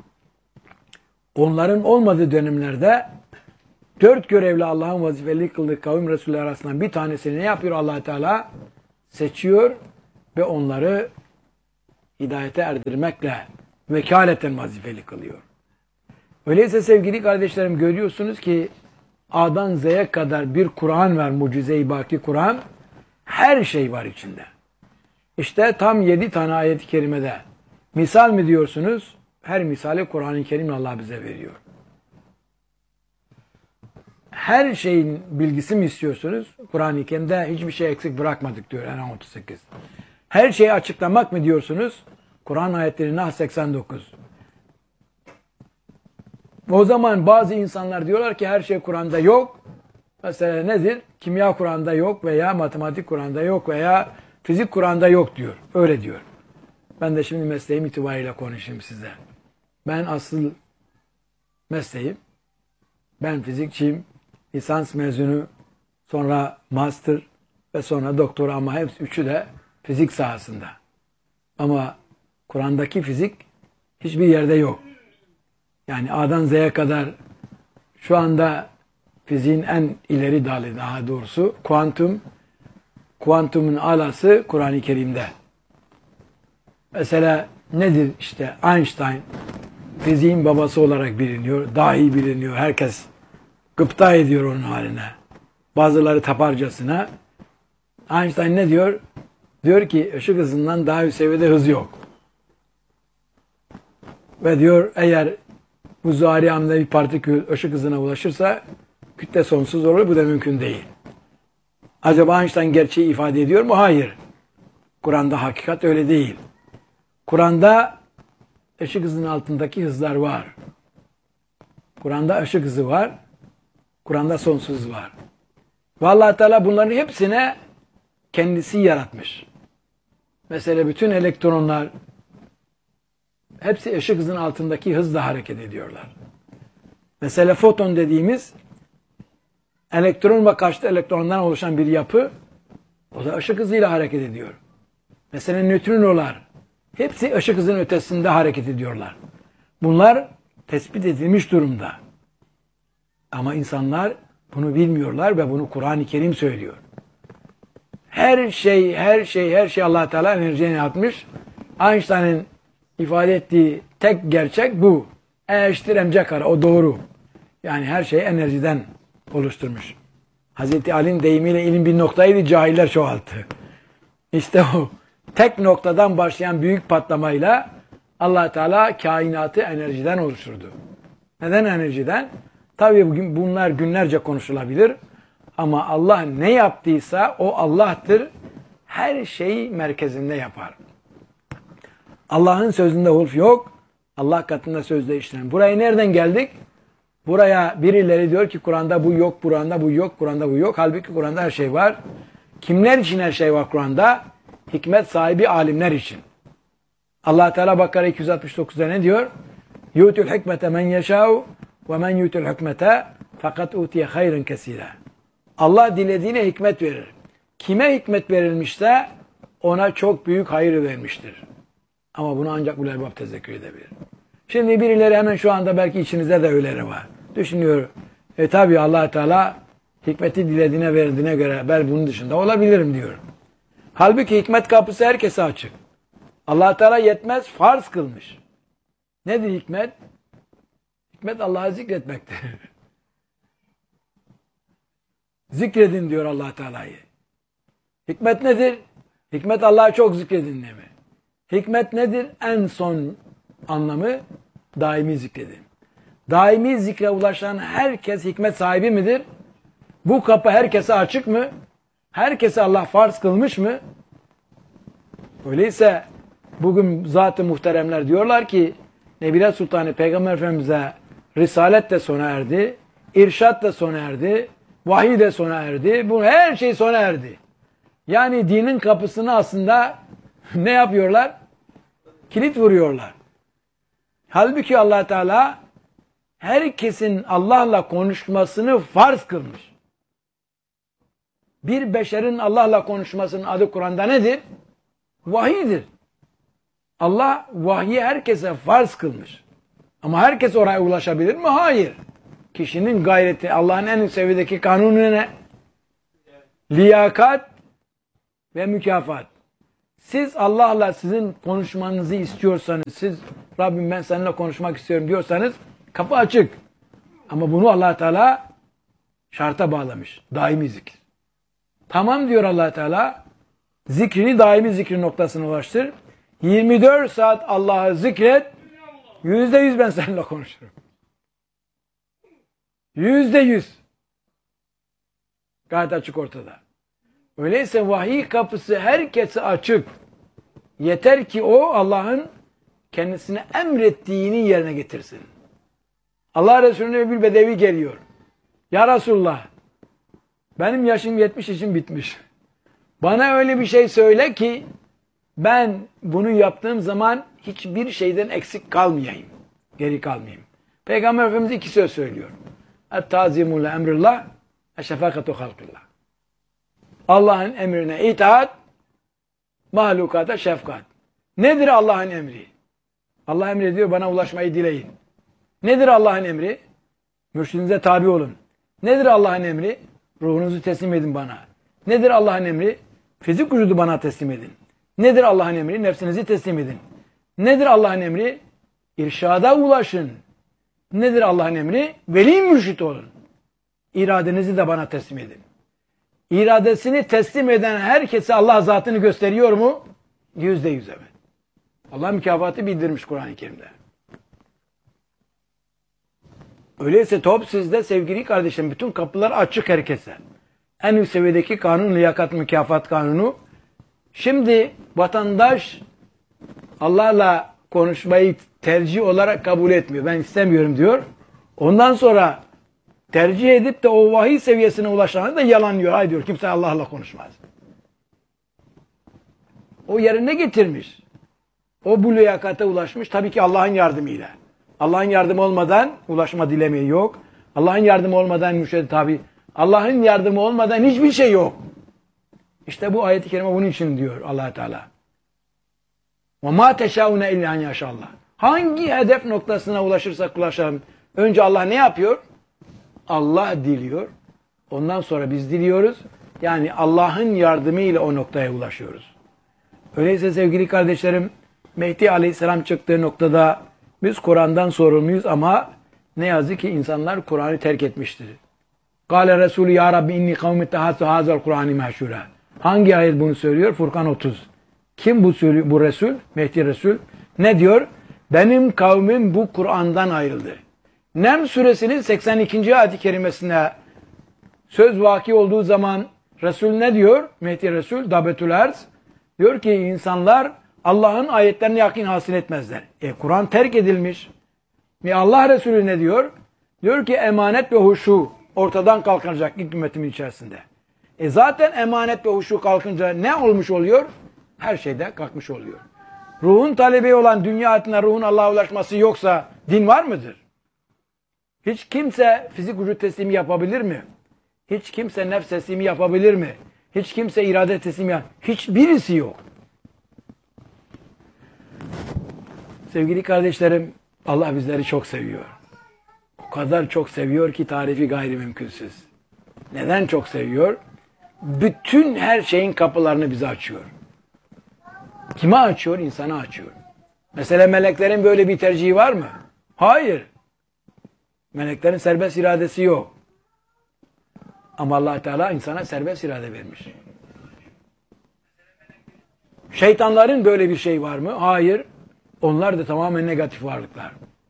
onların olmadığı dönemlerde 4 görevli Allah'ın vazifeli kıldığı kavim Resulü arasından bir tanesini ne yapıyor Allah Teala? Seçiyor ve onları hidayete erdirmekle vekaleten vazifeli kılıyor. Öyleyse sevgili kardeşlerim, görüyorsunuz ki A'dan Z'ye kadar bir Kur'an var, mucize-i baki Kur'an. Her şey var içinde. İşte tam 7 tane ayet-i kerimede. Misal mi diyorsunuz? Her misali Kur'an-ı Kerim Allah bize veriyor. Her şeyin bilgisi mi istiyorsunuz? Kur'an-ı Kerim'de hiçbir şey eksik bırakmadık diyor En'am 38. Her şeyi açıklamak mı diyorsunuz? Kur'an ayetleri Nahl 89. O zaman bazı insanlar diyorlar ki her şey Kur'an'da yok. Mesela nedir? Kimya Kur'an'da yok veya matematik Kur'an'da yok veya fizik Kur'an'da yok diyor. Öyle diyor. Ben de şimdi mesleğim itibariyle konuşayım size. Ben asıl mesleğim, ben fizikçiyim, lisans mezunu, sonra master ve sonra doktora, ama hepsi üçü de fizik sahasında. Ama Kur'an'daki fizik hiçbir yerde yok. Yani A'dan Z'ye kadar şu anda fiziğin en ileri dalı, daha doğrusu kuantumun alası Kur'an-ı Kerim'de. Mesela nedir işte Einstein fiziğin babası olarak biliniyor, dahi biliniyor. Herkes gıpta ediyor onun haline. Bazıları taparcasına. Einstein ne diyor? Diyor ki ışık hızından daha üst seviyede hız yok. Ve diyor eğer bu zuhari hamle bir partikül ışık hızına ulaşırsa kütle sonsuz olur. Bu da mümkün değil. Acaba Einstein gerçeği ifade ediyor mu? Hayır. Kur'an'da hakikat öyle değil. Kur'an'da ışık hızının altındaki hızlar var. Kur'an'da ışık hızı var. Kur'an'da sonsuz var. Ve Allah Teala bunların hepsine kendisi yaratmış. Mesela bütün elektronlar hepsi ışık hızının altındaki hızla hareket ediyorlar. Mesela foton dediğimiz elektron ve karşıt elektrondan oluşan bir yapı, o da ışık hızıyla hareket ediyor. Mesela nötrinolar hepsi ışık hızının ötesinde hareket ediyorlar. Bunlar tespit edilmiş durumda. Ama insanlar bunu bilmiyorlar ve bunu Kur'an-ı Kerim söylüyor. Her şey Allah Teala enerjiye yaratmış. Einstein'ın ifade ettiği tek gerçek bu. E eşittir mc kare, o doğru. Yani her şeyi enerjiden oluşturmuş. Hazreti Ali'nin deyimiyle ilim bir noktaydı, cahiller çoğalttı. İşte o tek noktadan başlayan büyük patlamayla Allah Teala kainatı enerjiden oluşturdu. Neden enerjiden? Tabii bugün bunlar günlerce konuşulabilir. Ama Allah ne yaptıysa o Allah'tır. Her şeyi merkezinde yapar. Allah'ın sözünde hulf yok. Allah katında sözde işlem. Buraya nereden geldik? Buraya birileri diyor ki Kur'an'da bu yok, Kur'an'da bu yok, Kur'an'da bu yok. Halbuki Kur'an'da her şey var. Kimler için her şey var Kur'an'da? Hikmet sahibi alimler için. Allah Teala Bakara 269'da ne diyor? Yu'tul hikmete men yeşâ'u ve men yu'tul hikmete fakat utiye hayrın kesîre. Allah dilediğine hikmet verir. Kime hikmet verilmişse ona çok büyük hayır vermiştir. Ama bunu ancak ulul albab tezekkür edebilir. Şimdi birileri hemen şu anda belki içinizde de öyleleri var. Düşünüyor. Tabi Allah Teala hikmeti dilediğine verdiğine göre ben bunun dışında olabilirim diyor. Halbuki hikmet kapısı herkese açık. Allah Teala yetmez, farz kılmış. Nedir hikmet? Hikmet Allah'ı zikretmektir. Zikredin diyor Allah Teala'yı. Hikmet nedir? Hikmet Allah'ı çok zikredin demek. Hikmet nedir? En son anlamı daimi zikredin. Daimi zikre ulaşan herkes hikmet sahibi midir? Bu kapı herkese açık mı? Herkese Allah farz kılmış mı? Öyleyse bugün zat-ı muhteremler diyorlar ki Nebiler Sultanı Peygamber Efendimiz'e risalet de sona erdi, irşat da sona erdi, vahiy de sona erdi. Bu her şey sona erdi. Yani dinin kapısını aslında ne yapıyorlar? Kilit vuruyorlar. Halbuki Allah Teala herkesin Allah'la konuşmasını farz kılmış. Bir beşerin Allah'la konuşmasının adı Kur'an'da nedir? Vahiydir. Allah vahyi herkese farz kılmış. Ama herkes oraya ulaşabilir mi? Hayır. Kişinin gayreti, Allah'ın en üst seviyedeki kanunu ne? Liyakat ve mükafat. Siz Allah'la sizin konuşmanızı istiyorsanız, siz Rabbim ben seninle konuşmak istiyorum diyorsanız kapı açık. Ama bunu Allah Teala şarta bağlamış. Daimi zikir. Tamam diyor Allah Teala. Zikrini daimi zikir noktasına ulaştır. 24 saat Allah'ı zikret. %100 ben seninle konuşurum. %100. Gayet açık ortada. Öyleyse vahiy kapısı herkese açık. Yeter ki o Allah'ın kendisine emrettiğini yerine getirsin. Allah Resulüne bir bedevi geliyor. Ya Resulullah, benim yaşım 70 için bitmiş. Bana öyle bir şey söyle ki ben bunu yaptığım zaman hiçbir şeyden eksik kalmayayım. Geri kalmayayım. Peygamber Efendimiz iki söz söylüyor. Et-tazimu le emrillah, eşefakatu halkillah. Allah'ın emrine itaat, mahlukata şefkat. Nedir Allah'ın emri? Allah emrediyor bana ulaşmayı dileyin. Nedir Allah'ın emri? Mürşidinize tabi olun. Nedir Allah'ın emri? Ruhunuzu teslim edin bana. Nedir Allah'ın emri? Fizik vücudu bana teslim edin. Nedir Allah'ın emri? Nefsinizi teslim edin. Nedir Allah'ın emri? İrşada ulaşın. Nedir Allah'ın emri? Veli mürşit olun. İradenizi de bana teslim edin. İradesini teslim eden herkese Allah zatını gösteriyor mu? %100 evet. Allah mükafatı bildirmiş Kur'an-ı Kerim'de. Öyleyse top sizde sevgili kardeşim. Bütün kapılar açık herkese. En üst seviyedeki kanun, liyakat mükafat kanunu. Şimdi vatandaş Allah'la konuşmayı tercih olarak kabul etmiyor. Ben istemiyorum diyor. Ondan sonra tercih edip de o vahiy seviyesine ulaşanı da yalanlıyor. Hayır diyor kimse Allah'la konuşmaz. O yerine getirmiş. O bu liyakata ulaşmış. Tabii ki Allah'ın yardımıyla. Allah'ın yardımı olmadan ulaşma dilemeyi yok. Allah'ın yardımı olmadan mürşid tabi. Allah'ın yardımı olmadan hiçbir şey yok. İşte bu ayet-i kerime bunun için diyor Allah Teala. وَمَا تَشَاءُونَ اِلَّا اَنْ يَشَاءَ. Hangi hedef noktasına ulaşırsak ulaşalım. Önce Allah ne yapıyor? Allah diliyor. Ondan sonra biz diliyoruz. Yani Allah'ın yardımıyla o noktaya ulaşıyoruz. Öyleyse sevgili kardeşlerim, Mehdi Aleyhisselam çıktığı noktada biz Kur'an'dan sorumluyuz ama ne yazık ki insanlar Kur'an'ı terk etmiştir. Kâle Resulü ya Rabbi inni kavmi tehâsû hâzel Kur'an-ı meşhûrâ. Hangi ayet bunu söylüyor? Furkan 30. Kim bu söylüyor? Bu Resul, Mehdi Resul. Ne diyor? Benim kavmim bu Kur'an'dan ayrıldı. Nem suresinin 82. ayet-i kerimesine söz vaki olduğu zaman Resul ne diyor? Mehdi Resul, Dabetül Erz diyor ki insanlar Allah'ın ayetlerine yakin hasıl etmezler. Kur'an terk edilmiş. Allah Resulü ne diyor? Diyor ki emanet ve huşu ortadan kalkacak ilk ümmetimin içerisinde. Zaten emanet ve huşu kalkınca ne olmuş oluyor? Her şeyde kalkmış oluyor. Ruhun talebi olan dünya hayatına ruhun Allah'a ulaşması yoksa din var mıdır? Hiç kimse fizik vücut teslimi yapabilir mi? Hiç kimse nefs teslimi yapabilir mi? Hiç kimse irade teslimi yapabilir mi? Hiçbirisi yok. Sevgili kardeşlerim, Allah bizleri çok seviyor. O kadar çok seviyor ki tarifi gayri mümkünsüz. Neden çok seviyor? Bütün her şeyin kapılarını bize açıyor. Kime açıyor? İnsana açıyor. Mesela meleklerin böyle bir tercihi var mı? Hayır. Meleklerin serbest iradesi yok. Ama Allah Teala insana serbest irade vermiş. Şeytanların böyle bir şey var mı? Hayır. Onlar da tamamen negatif varlıklar.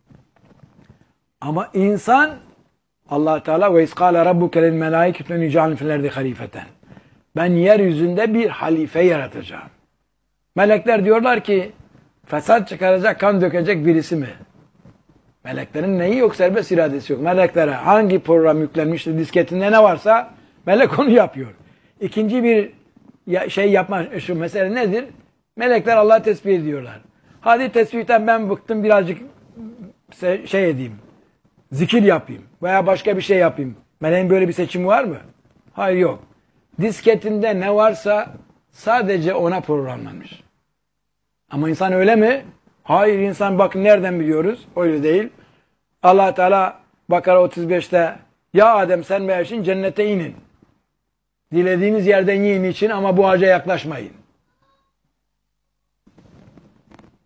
Ama insan Allah Teala ve iskâle rabbuke lil melâiketü nic'alun fil ardı halifeten. Ben yeryüzünde bir halife yaratacağım. Melekler diyorlar ki fesat çıkaracak, kan dökecek birisi mi? Meleklerin neyi yok? Serbest iradesi yok. Meleklere hangi program yüklenmiştir, disketinde ne varsa melek onu yapıyor. İkinci bir şey yapma şu mesele nedir? Melekler Allah'ı tesbih ediyorlar. Hadi tesbihten ben bıktım birazcık şey edeyim. Zikir yapayım veya başka bir şey yapayım. Meleğin böyle bir seçimi var mı? Hayır yok. Disketinde ne varsa sadece ona programlanmış. Ama insan öyle mi? Hayır insan bakın nereden biliyoruz? Öyle değil. Allah Teala Bakara 35'te ya Adem sen ve eşin cennete inin. Dilediğiniz yerden yiyin için ama bu ağaca yaklaşmayın.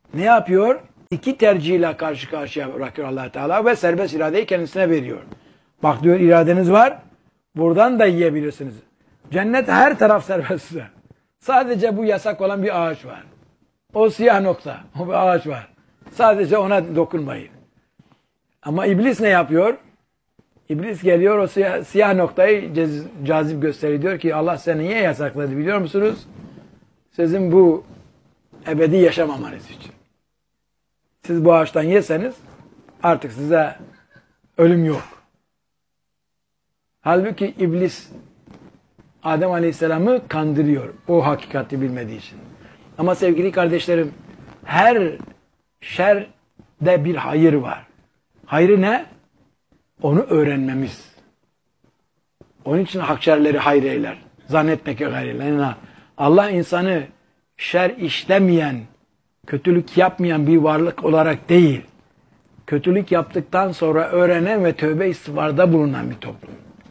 ne yapıyor? İki tercihle karşı karşıya bırakıyor Allah Teala ve serbest iradeyi kendisine veriyor. Bak diyor, iradeniz var. Buradan da yiyebilirsiniz. Cennet her taraf serbest. Sadece bu yasak olan bir ağaç var. O siyah nokta. O bir ağaç var. Sadece ona dokunmayın. Ama iblis ne yapıyor? İblis geliyor, o siyah noktayı cazip gösteriyor. Diyor ki Allah seni niye yasakladı biliyor musunuz? Sizin bu ebedi yaşamamanız için. Siz bu ağaçtan yeseniz artık size ölüm yok. Halbuki iblis Adem Aleyhisselam'ı kandırıyor. O hakikati bilmediği için. Ama sevgili kardeşlerim, her şerde bir hayır var. Hayrı ne? Onu öğrenmemiz. Onun için hakşerleri hayır eyler. Zannetmek yok hayır eyler. Allah insanı şer işlemeyen, kötülük yapmayan bir varlık olarak değil, kötülük yaptıktan sonra öğrenen ve tövbe istiğfarda bulunan bir toplum.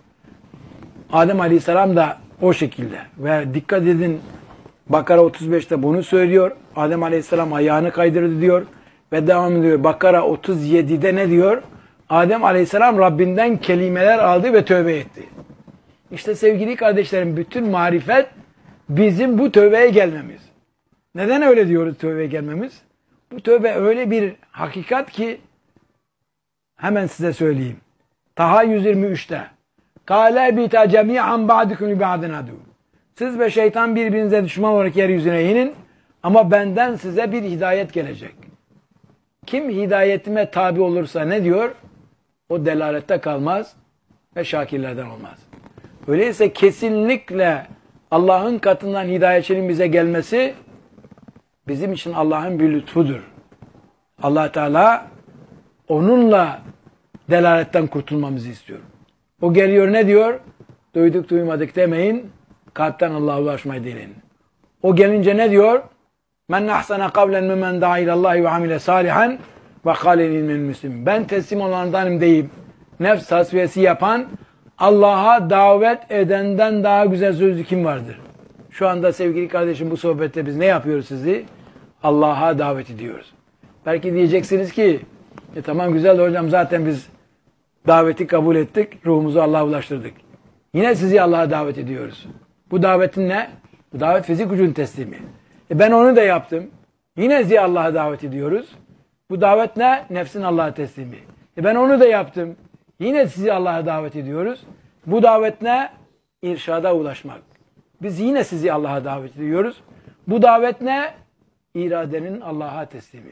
Adem Aleyhisselam da o şekilde. Ve dikkat edin, Bakara 35'te bunu söylüyor. Adem Aleyhisselam ayağını kaydırdı diyor. Ve devam ediyor. Bakara 37'de ne diyor? Adem Aleyhisselam Rabbinden kelimeler aldı ve tövbe etti. İşte sevgili kardeşlerim, bütün marifet bizim bu tövbeye gelmemiz. Neden öyle diyoruz tövbeye gelmemiz? Bu tövbe öyle bir hakikat ki hemen size söyleyeyim. Taha 123'te Kâle bîtâ cemî'an ba'dukum li ba'din adû. Siz ve şeytan birbirinize düşman olarak yeryüzüne inin ama benden size bir hidayet gelecek. Kim hidayetime tabi olursa ne diyor? O delalette kalmaz ve şakirlerden olmaz. Öyleyse kesinlikle Allah'ın katından hidayetçinin bize gelmesi bizim için Allah'ın bir lütfudur. Allah Teala onunla delaletten kurtulmamızı istiyor. O geliyor ne diyor? Duyduk duymadık demeyin. Kalpten Allah'a ulaşmayı dileyin. O gelince ne diyor? Men ahsana kavlen mimmen da'a ilallahi ve amile salihan ve kâle minel müslimin. Ben teslim olanlardanım deyip nefs tasfiyesi yapan, Allah'a davet edenden daha güzel sözlü kim vardır? Şu anda sevgili kardeşim bu sohbette biz ne yapıyoruz sizi? Allah'a davet ediyoruz. Belki diyeceksiniz ki tamam güzel de hocam zaten biz daveti kabul ettik, ruhumuzu Allah'a ulaştırdık. Yine sizi Allah'a davet ediyoruz. Bu davetin ne? Bu davet fizik gücün teslimi. Ben onu da yaptım. Yine sizi Allah'a davet ediyoruz. Bu davet ne? Nefsin Allah'a teslimi. Ben onu da yaptım. Yine sizi Allah'a davet ediyoruz. Bu davet ne? İrşada ulaşmak. Biz yine sizi Allah'a davet ediyoruz. Bu davet ne? İradenin Allah'a teslimi.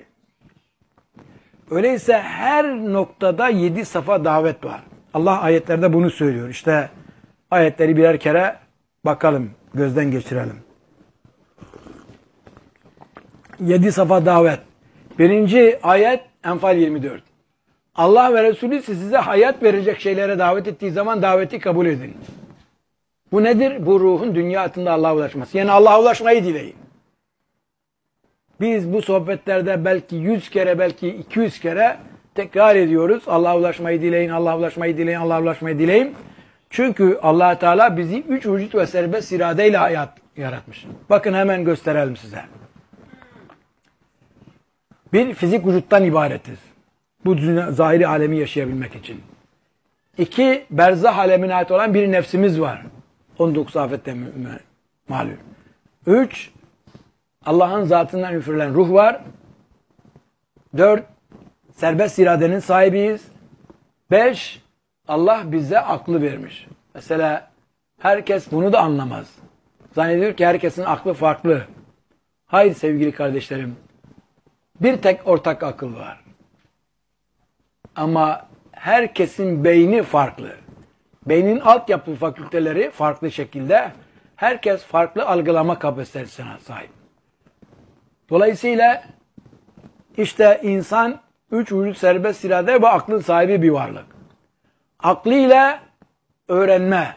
Öyleyse her noktada 7 safa davet var. Allah ayetlerde bunu söylüyor. İşte ayetleri birer kere bakalım, gözden geçirelim. 7 safa davet. Birinci ayet Enfal 24. Allah ve Resulü size hayat verecek şeylere davet ettiği zaman daveti kabul edin. Bu nedir? Bu ruhun dünya hayatında Allah'a ulaşması. Yani Allah'a ulaşmayı dileyin. Biz bu sohbetlerde belki 100 kere, belki 200 kere tekrar ediyoruz. Allah'a ulaşmayı dileyin, Allah'a ulaşmayı dileyin, Allah'a ulaşmayı dileyin. Çünkü Allah Teala bizi 3 vücut ve serbest iradeyle hayat yaratmış. Bakın hemen gösterelim size. Bir, fizik vücuttan ibaretiz. Bu zahiri alemi yaşayabilmek için. 2, berzah alemine ait olan bir nefsimiz var. 19 afette malum. 3, Allah'ın zatından üfürülen ruh var. 4, serbest iradenin sahibiyiz. 5, Allah bize aklı vermiş. Mesela herkes bunu da anlamaz. Zannediyor ki herkesin aklı farklı. Hayır sevgili kardeşlerim. Bir tek ortak akıl var. Ama herkesin beyni farklı. Beynin altyapı fakülteleri farklı şekilde. Herkes farklı algılama kapasitesine sahip. Dolayısıyla işte insan 3 vücut serbest irade ve aklın sahibi bir varlık. Aklıyla öğrenme,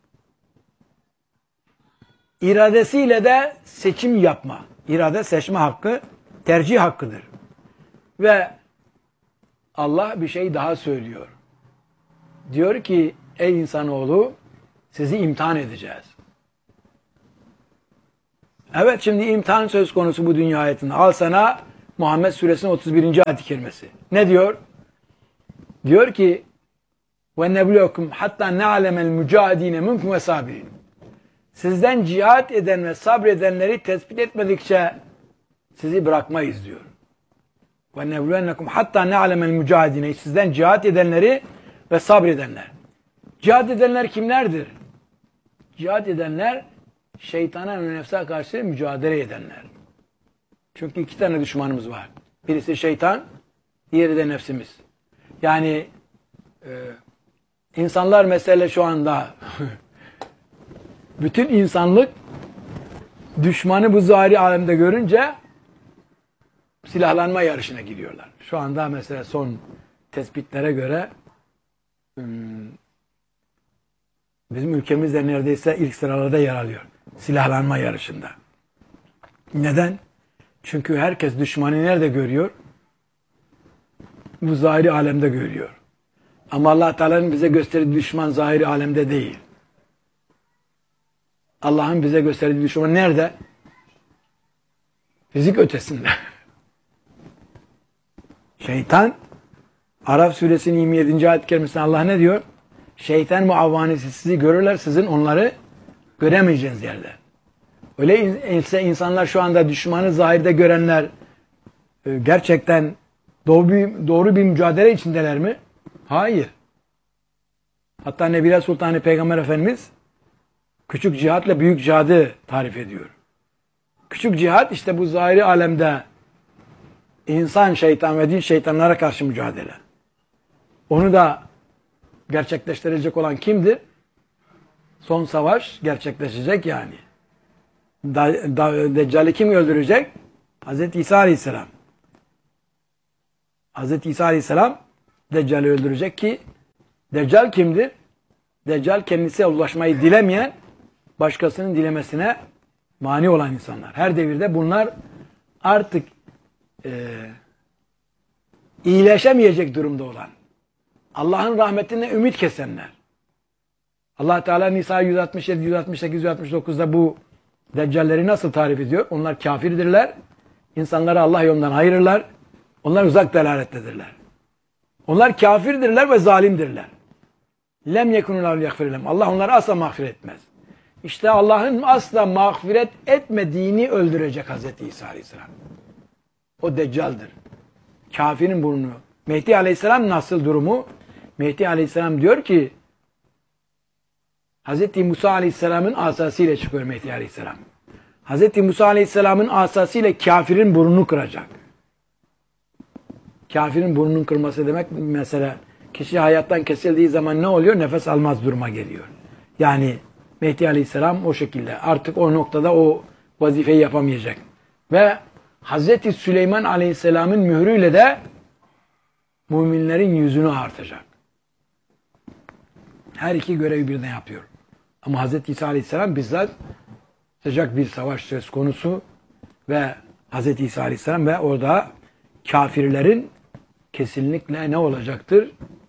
iradesiyle de seçim yapma. İrade seçme hakkı, tercih hakkıdır. Ve Allah bir şey daha söylüyor. Diyor ki ey insanoğlu sizi imtihan edeceğiz. Evet şimdi imtihan söz konusu bu dünya hayatında. Al sana Muhammed Suresinin 31. ayet-i kerimesi. Ne diyor? Diyor ki وَنَبْلُوكُمْ حَتَّى نَعْلَمَ الْمُجَاهِد۪ينَ مِنْكُمْ وَسَابِرِينَ Sizden cihat eden ve sabredenleri tespit etmedikçe sizi bırakmayız diyor. وَنَبْلُوَنَّكُمْ حَتَّى نَعْلَمَ الْمُجَاهِد۪ينَ Sizden cihat edenleri ve sabredenler. Cihat edenler kimlerdir? Cihat edenler şeytana ve nefse karşı mücadele edenler. Çünkü iki tane düşmanımız var. Birisi şeytan, diğeri de nefsimiz. Yani insanlar mesela şu anda bütün insanlık düşmanı bu zahiri alemde görünce silahlanma yarışına giriyorlar. Şu anda mesela son tespitlere göre bizim ülkemizde neredeyse ilk sıralarda yer alıyor. Silahlanma yarışında. Neden? Çünkü herkes düşmanı nerede görüyor? Bu zahiri alemde görüyor. Ama Allah Teala'nın bize gösterdiği düşman zahiri alemde değil. Allah'ın bize gösterdiği düşman nerede? Fizik ötesinde. Şeytan, Araf suresinin 27. ayet-i kerimesinde Allah ne diyor? Şeytan muavvanesi sizi görürler, sizin onları göremeyeceğiniz yerde. Öyle insanlar şu anda düşmanı zahirde görenler gerçekten doğru bir mücadele içindeler mi? Hayır. Hatta Nebiler Sultanı Peygamber Efendimiz küçük cihatla büyük cihadı tarif ediyor. Küçük cihat işte bu zahiri alemde insan, şeytan ve din şeytanlara karşı mücadele. Onu da gerçekleştirecek olan kimdir? Son savaş gerçekleşecek yani. Deccal'i kim öldürecek? Hz. İsa Aleyhisselam. Hz. İsa Aleyhisselam Deccal'i öldürecek ki Deccal kimdir? Deccal kendisi ulaşmayı dilemeyen, başkasının dilemesine mani olan insanlar. Her devirde bunlar artık iyileşemeyecek durumda olan, Allah'ın rahmetine ümit kesenler. Allah Teala Nisa 167, 168, 169'da bu Deccalleri nasıl tarif ediyor? Onlar kafirdirler. İnsanları Allah yolundan ayırırlar. Onlar uzak delalettedirler. Onlar kafirdirler ve zalimdirler. Lem yekunullahu yagfirlem. Allah onları asla mağfiret etmez. İşte Allah'ın asla mağfiret etmediğini öldürecek Hazreti İsa Aleyhisselam. O Deccal'dır. Kafirin burnu. Mehdi Aleyhisselam nasıl durumu? Mehdi Aleyhisselam diyor ki Hz. Musa Aleyhisselam'ın asasıyla çıkıyor Mehdi Aleyhisselam. Hz. Musa Aleyhisselam'ın asasıyla kafirin burnunu kıracak. Kafirin burnunun kırması demek mesela kişi hayattan kesildiği zaman ne oluyor? Nefes almaz duruma geliyor. Yani Mehdi Aleyhisselam o şekilde. Artık o noktada o vazifeyi yapamayacak. Ve Hz. Süleyman Aleyhisselam'ın mührüyle de müminlerin yüzünü ağartacak. Her iki görevi birden yapıyor. Ama Hz. İsa Aleyhisselam bizzat sıcak bir savaş söz konusu ve Hz. İsa Aleyhisselam ve orada kafirlerin kesinlikle ne olacaktır?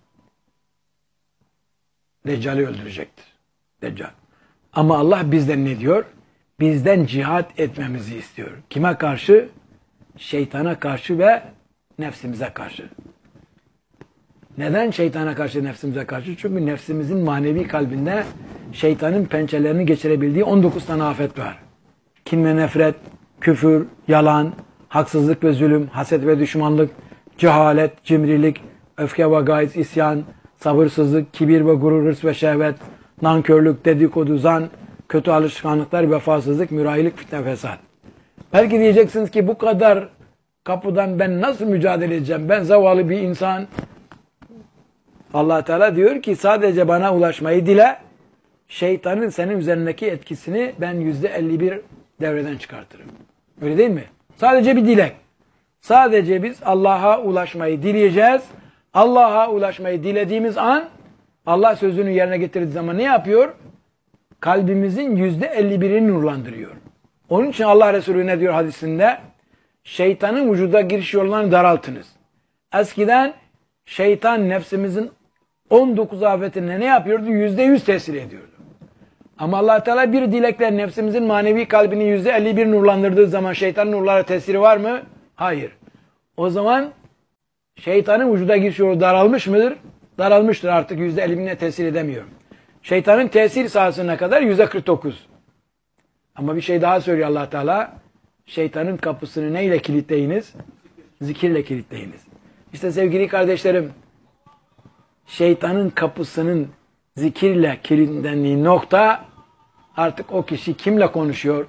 Deccal'i öldürecektir. Deccal. Ama Allah bizden ne diyor? Bizden cihat etmemizi istiyor. Kime karşı? Şeytana karşı ve nefsimize karşı. Neden şeytana karşı, nefsimize karşı? Çünkü nefsimizin manevi kalbinde şeytanın pençelerini geçirebildiği 19 tane afet var. Kin ve nefret, küfür, yalan, haksızlık ve zulüm, haset ve düşmanlık, cehalet, cimrilik, öfke ve gayz, isyan, sabırsızlık, kibir ve gurur, hırs ve şehvet, nankörlük, dedikodu, zan, kötü alışkanlıklar, vefasızlık, mürahilik, fitne, fesat. Belki diyeceksiniz ki bu kadar kapıdan ben nasıl mücadele edeceğim? Ben zavallı bir insan. Allah Teala diyor ki sadece bana ulaşmayı dile, şeytanın senin üzerindeki etkisini ben %51 devreden çıkartırım. Öyle değil mi? Sadece bir dilek. Sadece biz Allah'a ulaşmayı dileyeceğiz. Allah'a ulaşmayı dilediğimiz an Allah sözünü yerine getirdiği zaman ne yapıyor? Kalbimizin %51'ini nurlandırıyor. Onun için Allah Resulü ne diyor hadisinde? Şeytanın vücuda giriş yollarını daraltınız. Eskiden şeytan nefsimizin 19 afetine ne yapıyordu? %100 tesir ediyordu. Ama Allah Teala bir dilekle nefsimizin manevi kalbini %51 nurlandırdığı zaman şeytanın nurlara tesiri var mı? Hayır. O zaman şeytanın vücuda giriş yolu daralmış mıdır? Daralmıştır, artık %50'ine tesir edemiyor. Şeytanın tesir sahasına kadar %49. Ama bir şey daha söylüyor Allah Teala. Şeytanın kapısını neyle kilitleyiniz? Zikirle kilitleyiniz. İşte sevgili kardeşlerim, şeytanın kapısının zikirle kilitlendiği nokta, artık o kişi kimle konuşuyor?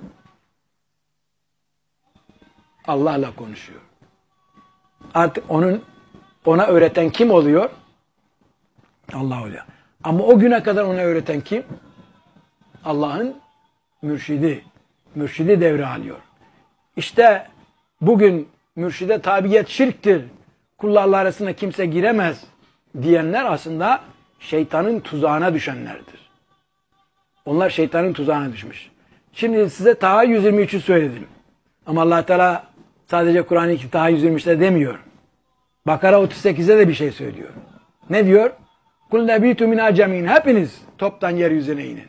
Allah'la konuşuyor. Artık ona öğreten kim oluyor? Allah oluyor. Ama o güne kadar ona öğreten kim? Allah'ın mürşidi. Mürşidi devre alıyor. İşte bugün mürşide tabiyet şirktir, kullarla arasına kimse giremez diyenler aslında şeytanın tuzağına düşenlerdir. Onlar şeytanın tuzağına düşmüş. Şimdi size Taha 123'ü söyledim. Ama Allah Teala sadece Kur'an-ı Taha 123'te demiyor. Bakara 38'de de bir şey söylüyor. Ne diyor? Kul nebitu min acemin. Hepiniz toptan yeryüzüne inin.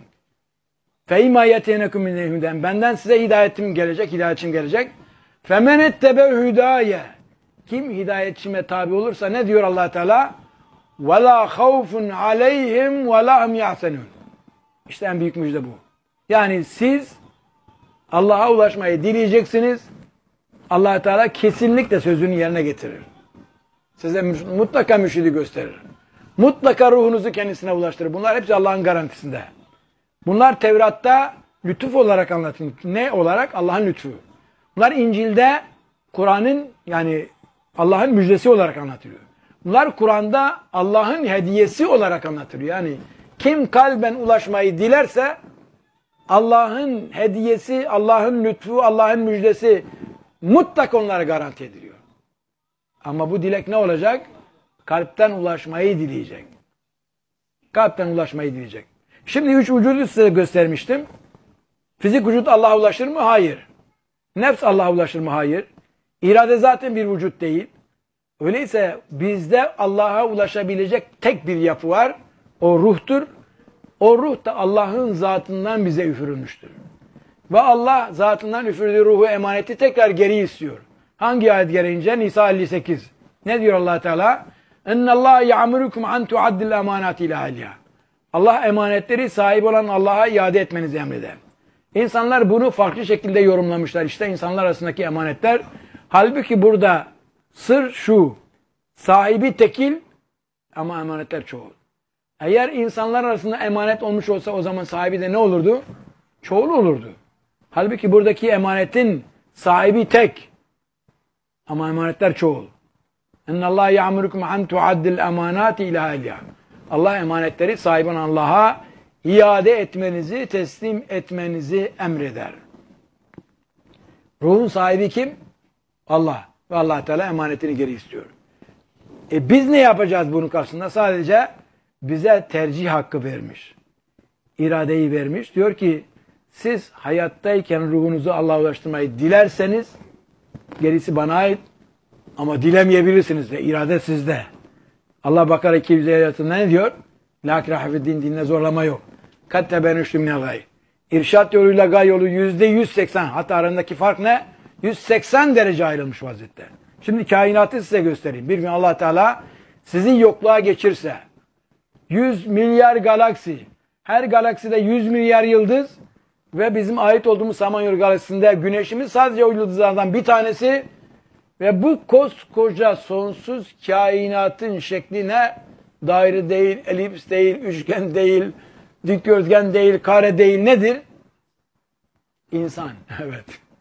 Fe imma yetenekum min huden. Benden size hidayetim gelecek. Femen ettebe hudaye. Kim hidayetçime tabi olursa ne diyor Allah Teala? Ve la havfun aleyhim ve la hum yahzenun. İşte en büyük müjde bu. Yani siz Allah'a ulaşmayı dileyeceksiniz. Allah Teala kesinlikle sözünü yerine getirir. Size mutlaka mürşidi gösterir. Mutlaka ruhunuzu kendisine ulaştırır. Bunlar hepsi Allah'ın garantisinde. Bunlar Tevrat'ta lütuf olarak anlatılır. Ne olarak? Allah'ın lütfu. Bunlar İncil'de Kur'an'ın, yani Allah'ın müjdesi olarak anlatılıyor. Bunlar Kur'an'da Allah'ın hediyesi olarak anlatılıyor. Yani kim kalben ulaşmayı dilerse Allah'ın hediyesi, Allah'ın lütfu, Allah'ın müjdesi mutlaka onlara garanti ediliyor. Ama bu dilek ne olacak? Kalpten ulaşmayı dileyecek. Kalpten ulaşmayı dileyecek. Şimdi 3 vücudu size göstermiştim. Fizik vücut Allah'a ulaşır mı? Hayır. Nefs Allah'a ulaşır mı? Hayır. İrade zaten bir vücut değil. Öyleyse bizde Allah'a ulaşabilecek tek bir yapı var. O ruhtur. O ruh da Allah'ın zatından bize üfürülmüştür. Ve Allah zatından üfürdüğü ruhu, emaneti tekrar geri istiyor. Hangi ayet gereğince? Nisa 58. Ne diyor Allah Teala? اِنَّ اللّٰهَ يَعْمُرُكُمْ عَنْ تُعَدِّ الْاَمَانَاتِ اِلَى اَهْلِهَا. Allah emanetleri sahibi olan Allah'a iade etmenizi emreder. İnsanlar bunu farklı şekilde yorumlamışlar. İşte insanlar arasındaki emanetler. Halbuki burada sır şu: sahibi tekil ama emanetler çoğul. Eğer insanlar arasında emanet olmuş olsa o zaman sahibi de ne olurdu? Çoğul olurdu. Halbuki buradaki emanetin sahibi tek ama emanetler çoğul. اِنَّ اللّٰهَ يَعْمُرُكُمْ عَنْ تُعَدِّ الْاَمَانَاتِ اِلَى اَهْلِهَا. Allah emanetleri sahibi Allah'a iade etmenizi, teslim etmenizi emreder. Ruhun sahibi kim? Allah. Ve Allah Teala emanetini geri istiyor. Biz ne yapacağız bunun karşısında? Sadece bize tercih hakkı vermiş. İradeyi vermiş. Diyor ki siz hayattayken ruhunuzu Allah'a ulaştırmayı dilerseniz gerisi bana ait, ama dilemeyebilirsiniz de, irade sizde. Allah Bakara 250'de ne diyor? La ikrahe fi'd-din, dinle zorlama yok. Kad tebenüştü minel gay. İrşad yoluyla gay yolu %180. Hatta arasındaki fark ne? 180 derece ayrılmış vaziyette. Şimdi kainatı size göstereyim. Bir gün Allah Teala sizi yokluğa geçirse, 100 milyar galaksi, her galakside 100 milyar yıldız ve bizim ait olduğumuz Samanyolu galaksisinde güneşimiz sadece o yıldızlardan bir tanesi ve bu koskoca sonsuz kainatın şekline daire değil, elips değil, üçgen değil, dikdörtgen değil, kare değil, nedir? İnsan. Evet.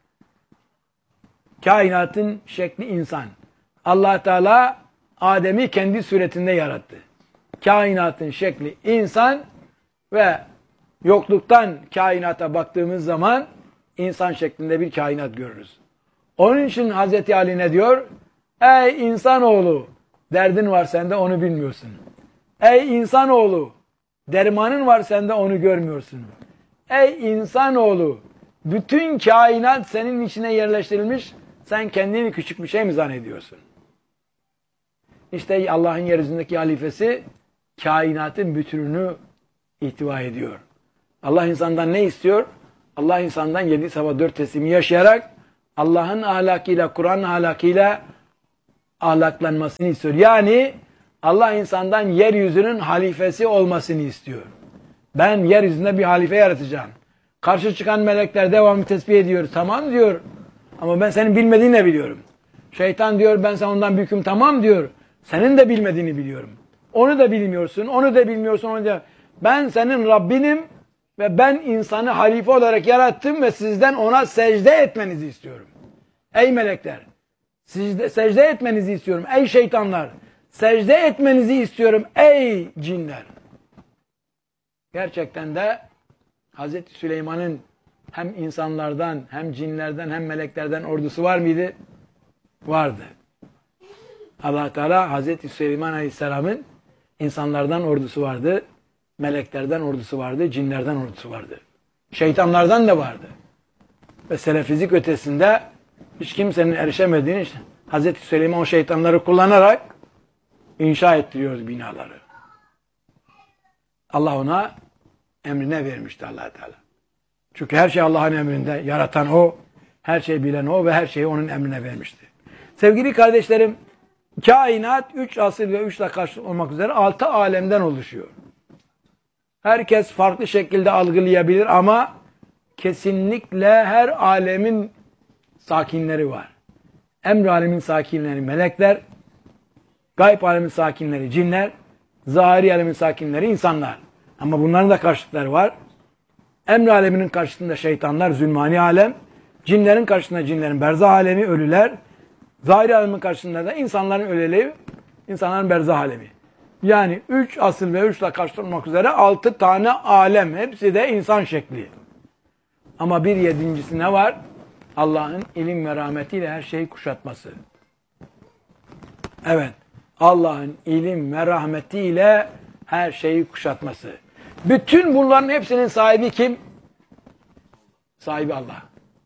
Kainatın şekli insan. Allah Teala Adem'i kendi suretinde yarattı. Kainatın şekli insan ve yokluktan kainata baktığımız zaman insan şeklinde bir kainat görürüz. Onun için Hazreti Ali ne diyor? Ey insanoğlu, derdin var sende, onu bilmiyorsun. Ey insanoğlu, dermanın var sende, onu görmüyorsun. Ey insanoğlu, bütün kainat senin içine yerleştirilmiş, sen kendini küçük bir şey mi zannediyorsun? İşte Allah'ın yeryüzündeki halifesi kainatın bütününü ihtiva ediyor. Allah insandan ne istiyor? Allah insandan 7 sabah 4 teslimi yaşayarak Allah'ın ahlakıyla, Kur'an'ın ahlakıyla ahlaklanmasını istiyor. Yani Allah insandan yeryüzünün halifesi olmasını istiyor. Ben yeryüzünde bir halife yaratacağım. Karşı çıkan melekler devamlı tesbih ediyor. Tamam diyor. Ama ben senin bilmediğini de biliyorum. Şeytan diyor ben sen ondan büyüküm. Tamam diyor. Senin de bilmediğini biliyorum. Onu da bilmiyorsun. Onu da bilmiyorsun. Onu da... Ben senin Rabbinim ve ben insanı halife olarak yarattım ve sizden ona secde etmenizi istiyorum. Ey melekler. Secde etmenizi istiyorum. Ey şeytanlar. Secde etmenizi istiyorum. Ey cinler. Gerçekten de Hazreti Süleyman'ın hem insanlardan, hem cinlerden, hem meleklerden ordusu var mıydı? Vardı. Allah Teala Hazreti Süleyman Aleyhisselam'ın insanlardan ordusu vardı, meleklerden ordusu vardı, cinlerden ordusu vardı. Şeytanlardan da vardı. Ve selefizik ötesinde hiç kimsenin erişemediğini işte Hazreti Süleyman o şeytanları kullanarak inşa ettiriyor binaları. Allah ona emrine vermişti Allah Teala. Çünkü her şey Allah'ın emrinde. Yaratan O, her şeyi bilen O ve her şeyi O'nun emrine vermişti. Sevgili kardeşlerim, kainat 3 asır ve 3 dakika olmak üzere 6 alemden oluşuyor. Herkes farklı şekilde algılayabilir ama kesinlikle her alemin sakinleri var. Emr alemin sakinleri melekler, gayb alemin sakinleri cinler, zahiri alemin sakinleri insanlar. Ama bunların da karşıtları var. Emr aleminin karşısında şeytanlar, zulmani alem, cinlerin karşısında cinlerin berzah alemi, ölüler, zahiri alemin karşısında da insanların öleliği, insanların berzah alemi. Yani 3 asıl ve 3'le karşılanmak üzere 6 tane alem. Hepsi de insan şekli. Ama bir yedincisi ne var? Allah'ın ilim ve rahmetiyle her şeyi kuşatması. Evet. Allah'ın ilim ve rahmetiyle her şeyi kuşatması. Bütün bunların hepsinin sahibi kim? Sahibi Allah.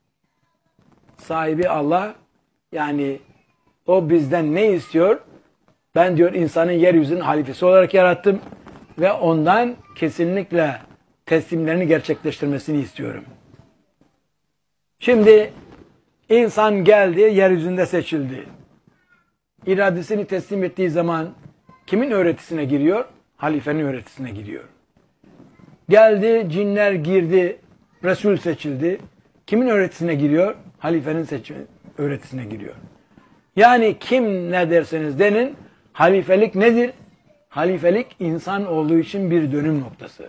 Sahibi Allah. Yani o bizden ne istiyor? Ben diyor insanın yeryüzünün halifesi olarak yarattım ve ondan kesinlikle teslimlerini gerçekleştirmesini istiyorum. Şimdi insan geldi, yeryüzünde seçildi. İradesini teslim ettiği zaman kimin öğretisine giriyor? Halifenin öğretisine giriyor. Geldi, cinler girdi, Resul seçildi. Kimin öğretisine giriyor? Halifenin öğretisine giriyor. Yani kim ne derseniz denin, halifelik nedir? Halifelik insan olduğu için bir dönüm noktası.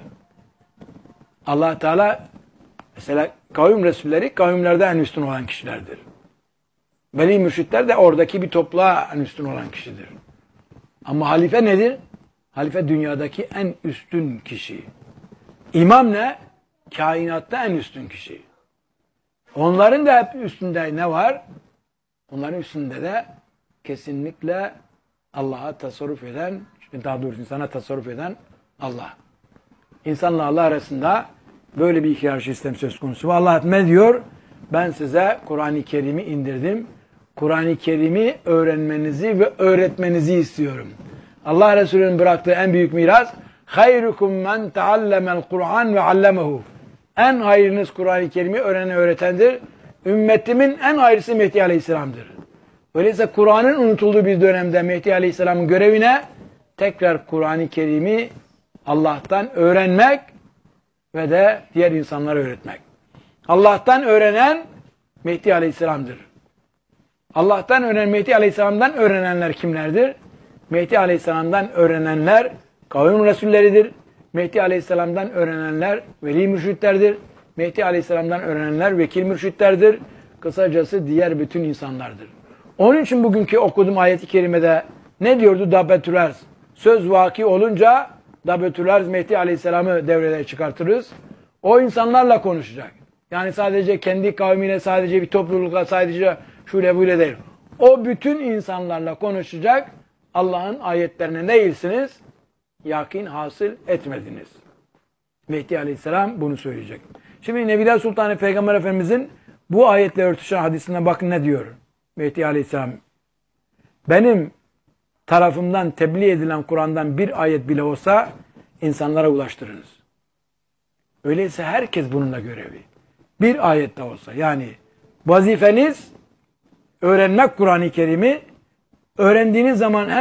Allah Teala mesela kavim Resulleri kavimlerde en üstün olan kişilerdir. Veli mürşitler de oradaki bir topluluğa en üstün olan kişidir. Ama halife nedir? Halife dünyadaki en üstün kişi. İmam ne? Kainatta en üstün kişi. Onların da hep üstünde ne var? Onların üstünde de kesinlikle Allah'a tasarruf eden, daha doğrusu insana tasarruf eden Allah. İnsanla Allah arasında böyle bir hiyerarşi sistem söz konusu. Ve Allah ne diyor? Ben size Kur'an-ı Kerim'i indirdim. Kur'an-ı Kerim'i öğrenmenizi ve öğretmenizi istiyorum. Allah Resulü'nün bıraktığı en büyük miras hayrukum men taallemel Kur'an ve allemehu. En hayırınız Kur'an-ı Kerim'i öğrenen öğretendir. Ümmetimin en hayırlısı Mehdi Aleyhisselam'dır. Öyleyse Kur'an'ın unutulduğu bir dönemde Mehdi Aleyhisselam'ın görevine tekrar Kur'an-ı Kerim'i Allah'tan öğrenmek ve de diğer insanlara öğretmek. Allah'tan öğrenen Mehdi Aleyhisselam'dır. Allah'tan öğrenen Mehdi Aleyhisselam'dan öğrenenler kimlerdir? Mehdi Aleyhisselam'dan öğrenenler kavim Resulleridir. Mehdi Aleyhisselam'dan öğrenenler veli mürşitlerdir. Mehdi Aleyhisselam'dan öğrenenler vekil mürşitlerdir. Kısacası diğer bütün insanlardır. Onun için bugünkü okuduğum ayet-i kerimede ne diyordu? Dabetülerz. Söz vaki olunca Dabetülerz Mehdi Aleyhisselam'ı devreye çıkartırız. O insanlarla konuşacak. Yani sadece kendi kavmiyle, sadece bir toplulukla, sadece şöyle böyle değil. O bütün insanlarla konuşacak. Allah'ın ayetlerine değilsiniz, yakin hasıl etmediniz. Mehdi Aleyhisselam bunu söyleyecek. Şimdi Nebiler Sultanı Peygamber Efendimizin bu ayetle örtüşen hadisine bakın ne diyor Mehdi Aleyhisselam. Benim tarafımdan tebliğ edilen Kur'an'dan bir ayet bile olsa insanlara ulaştırınız. Öyleyse herkes bununla görevli. Bir ayet de olsa yani vazifeniz öğrenmek Kur'an-ı Kerim'i Öğrendiğiniz zaman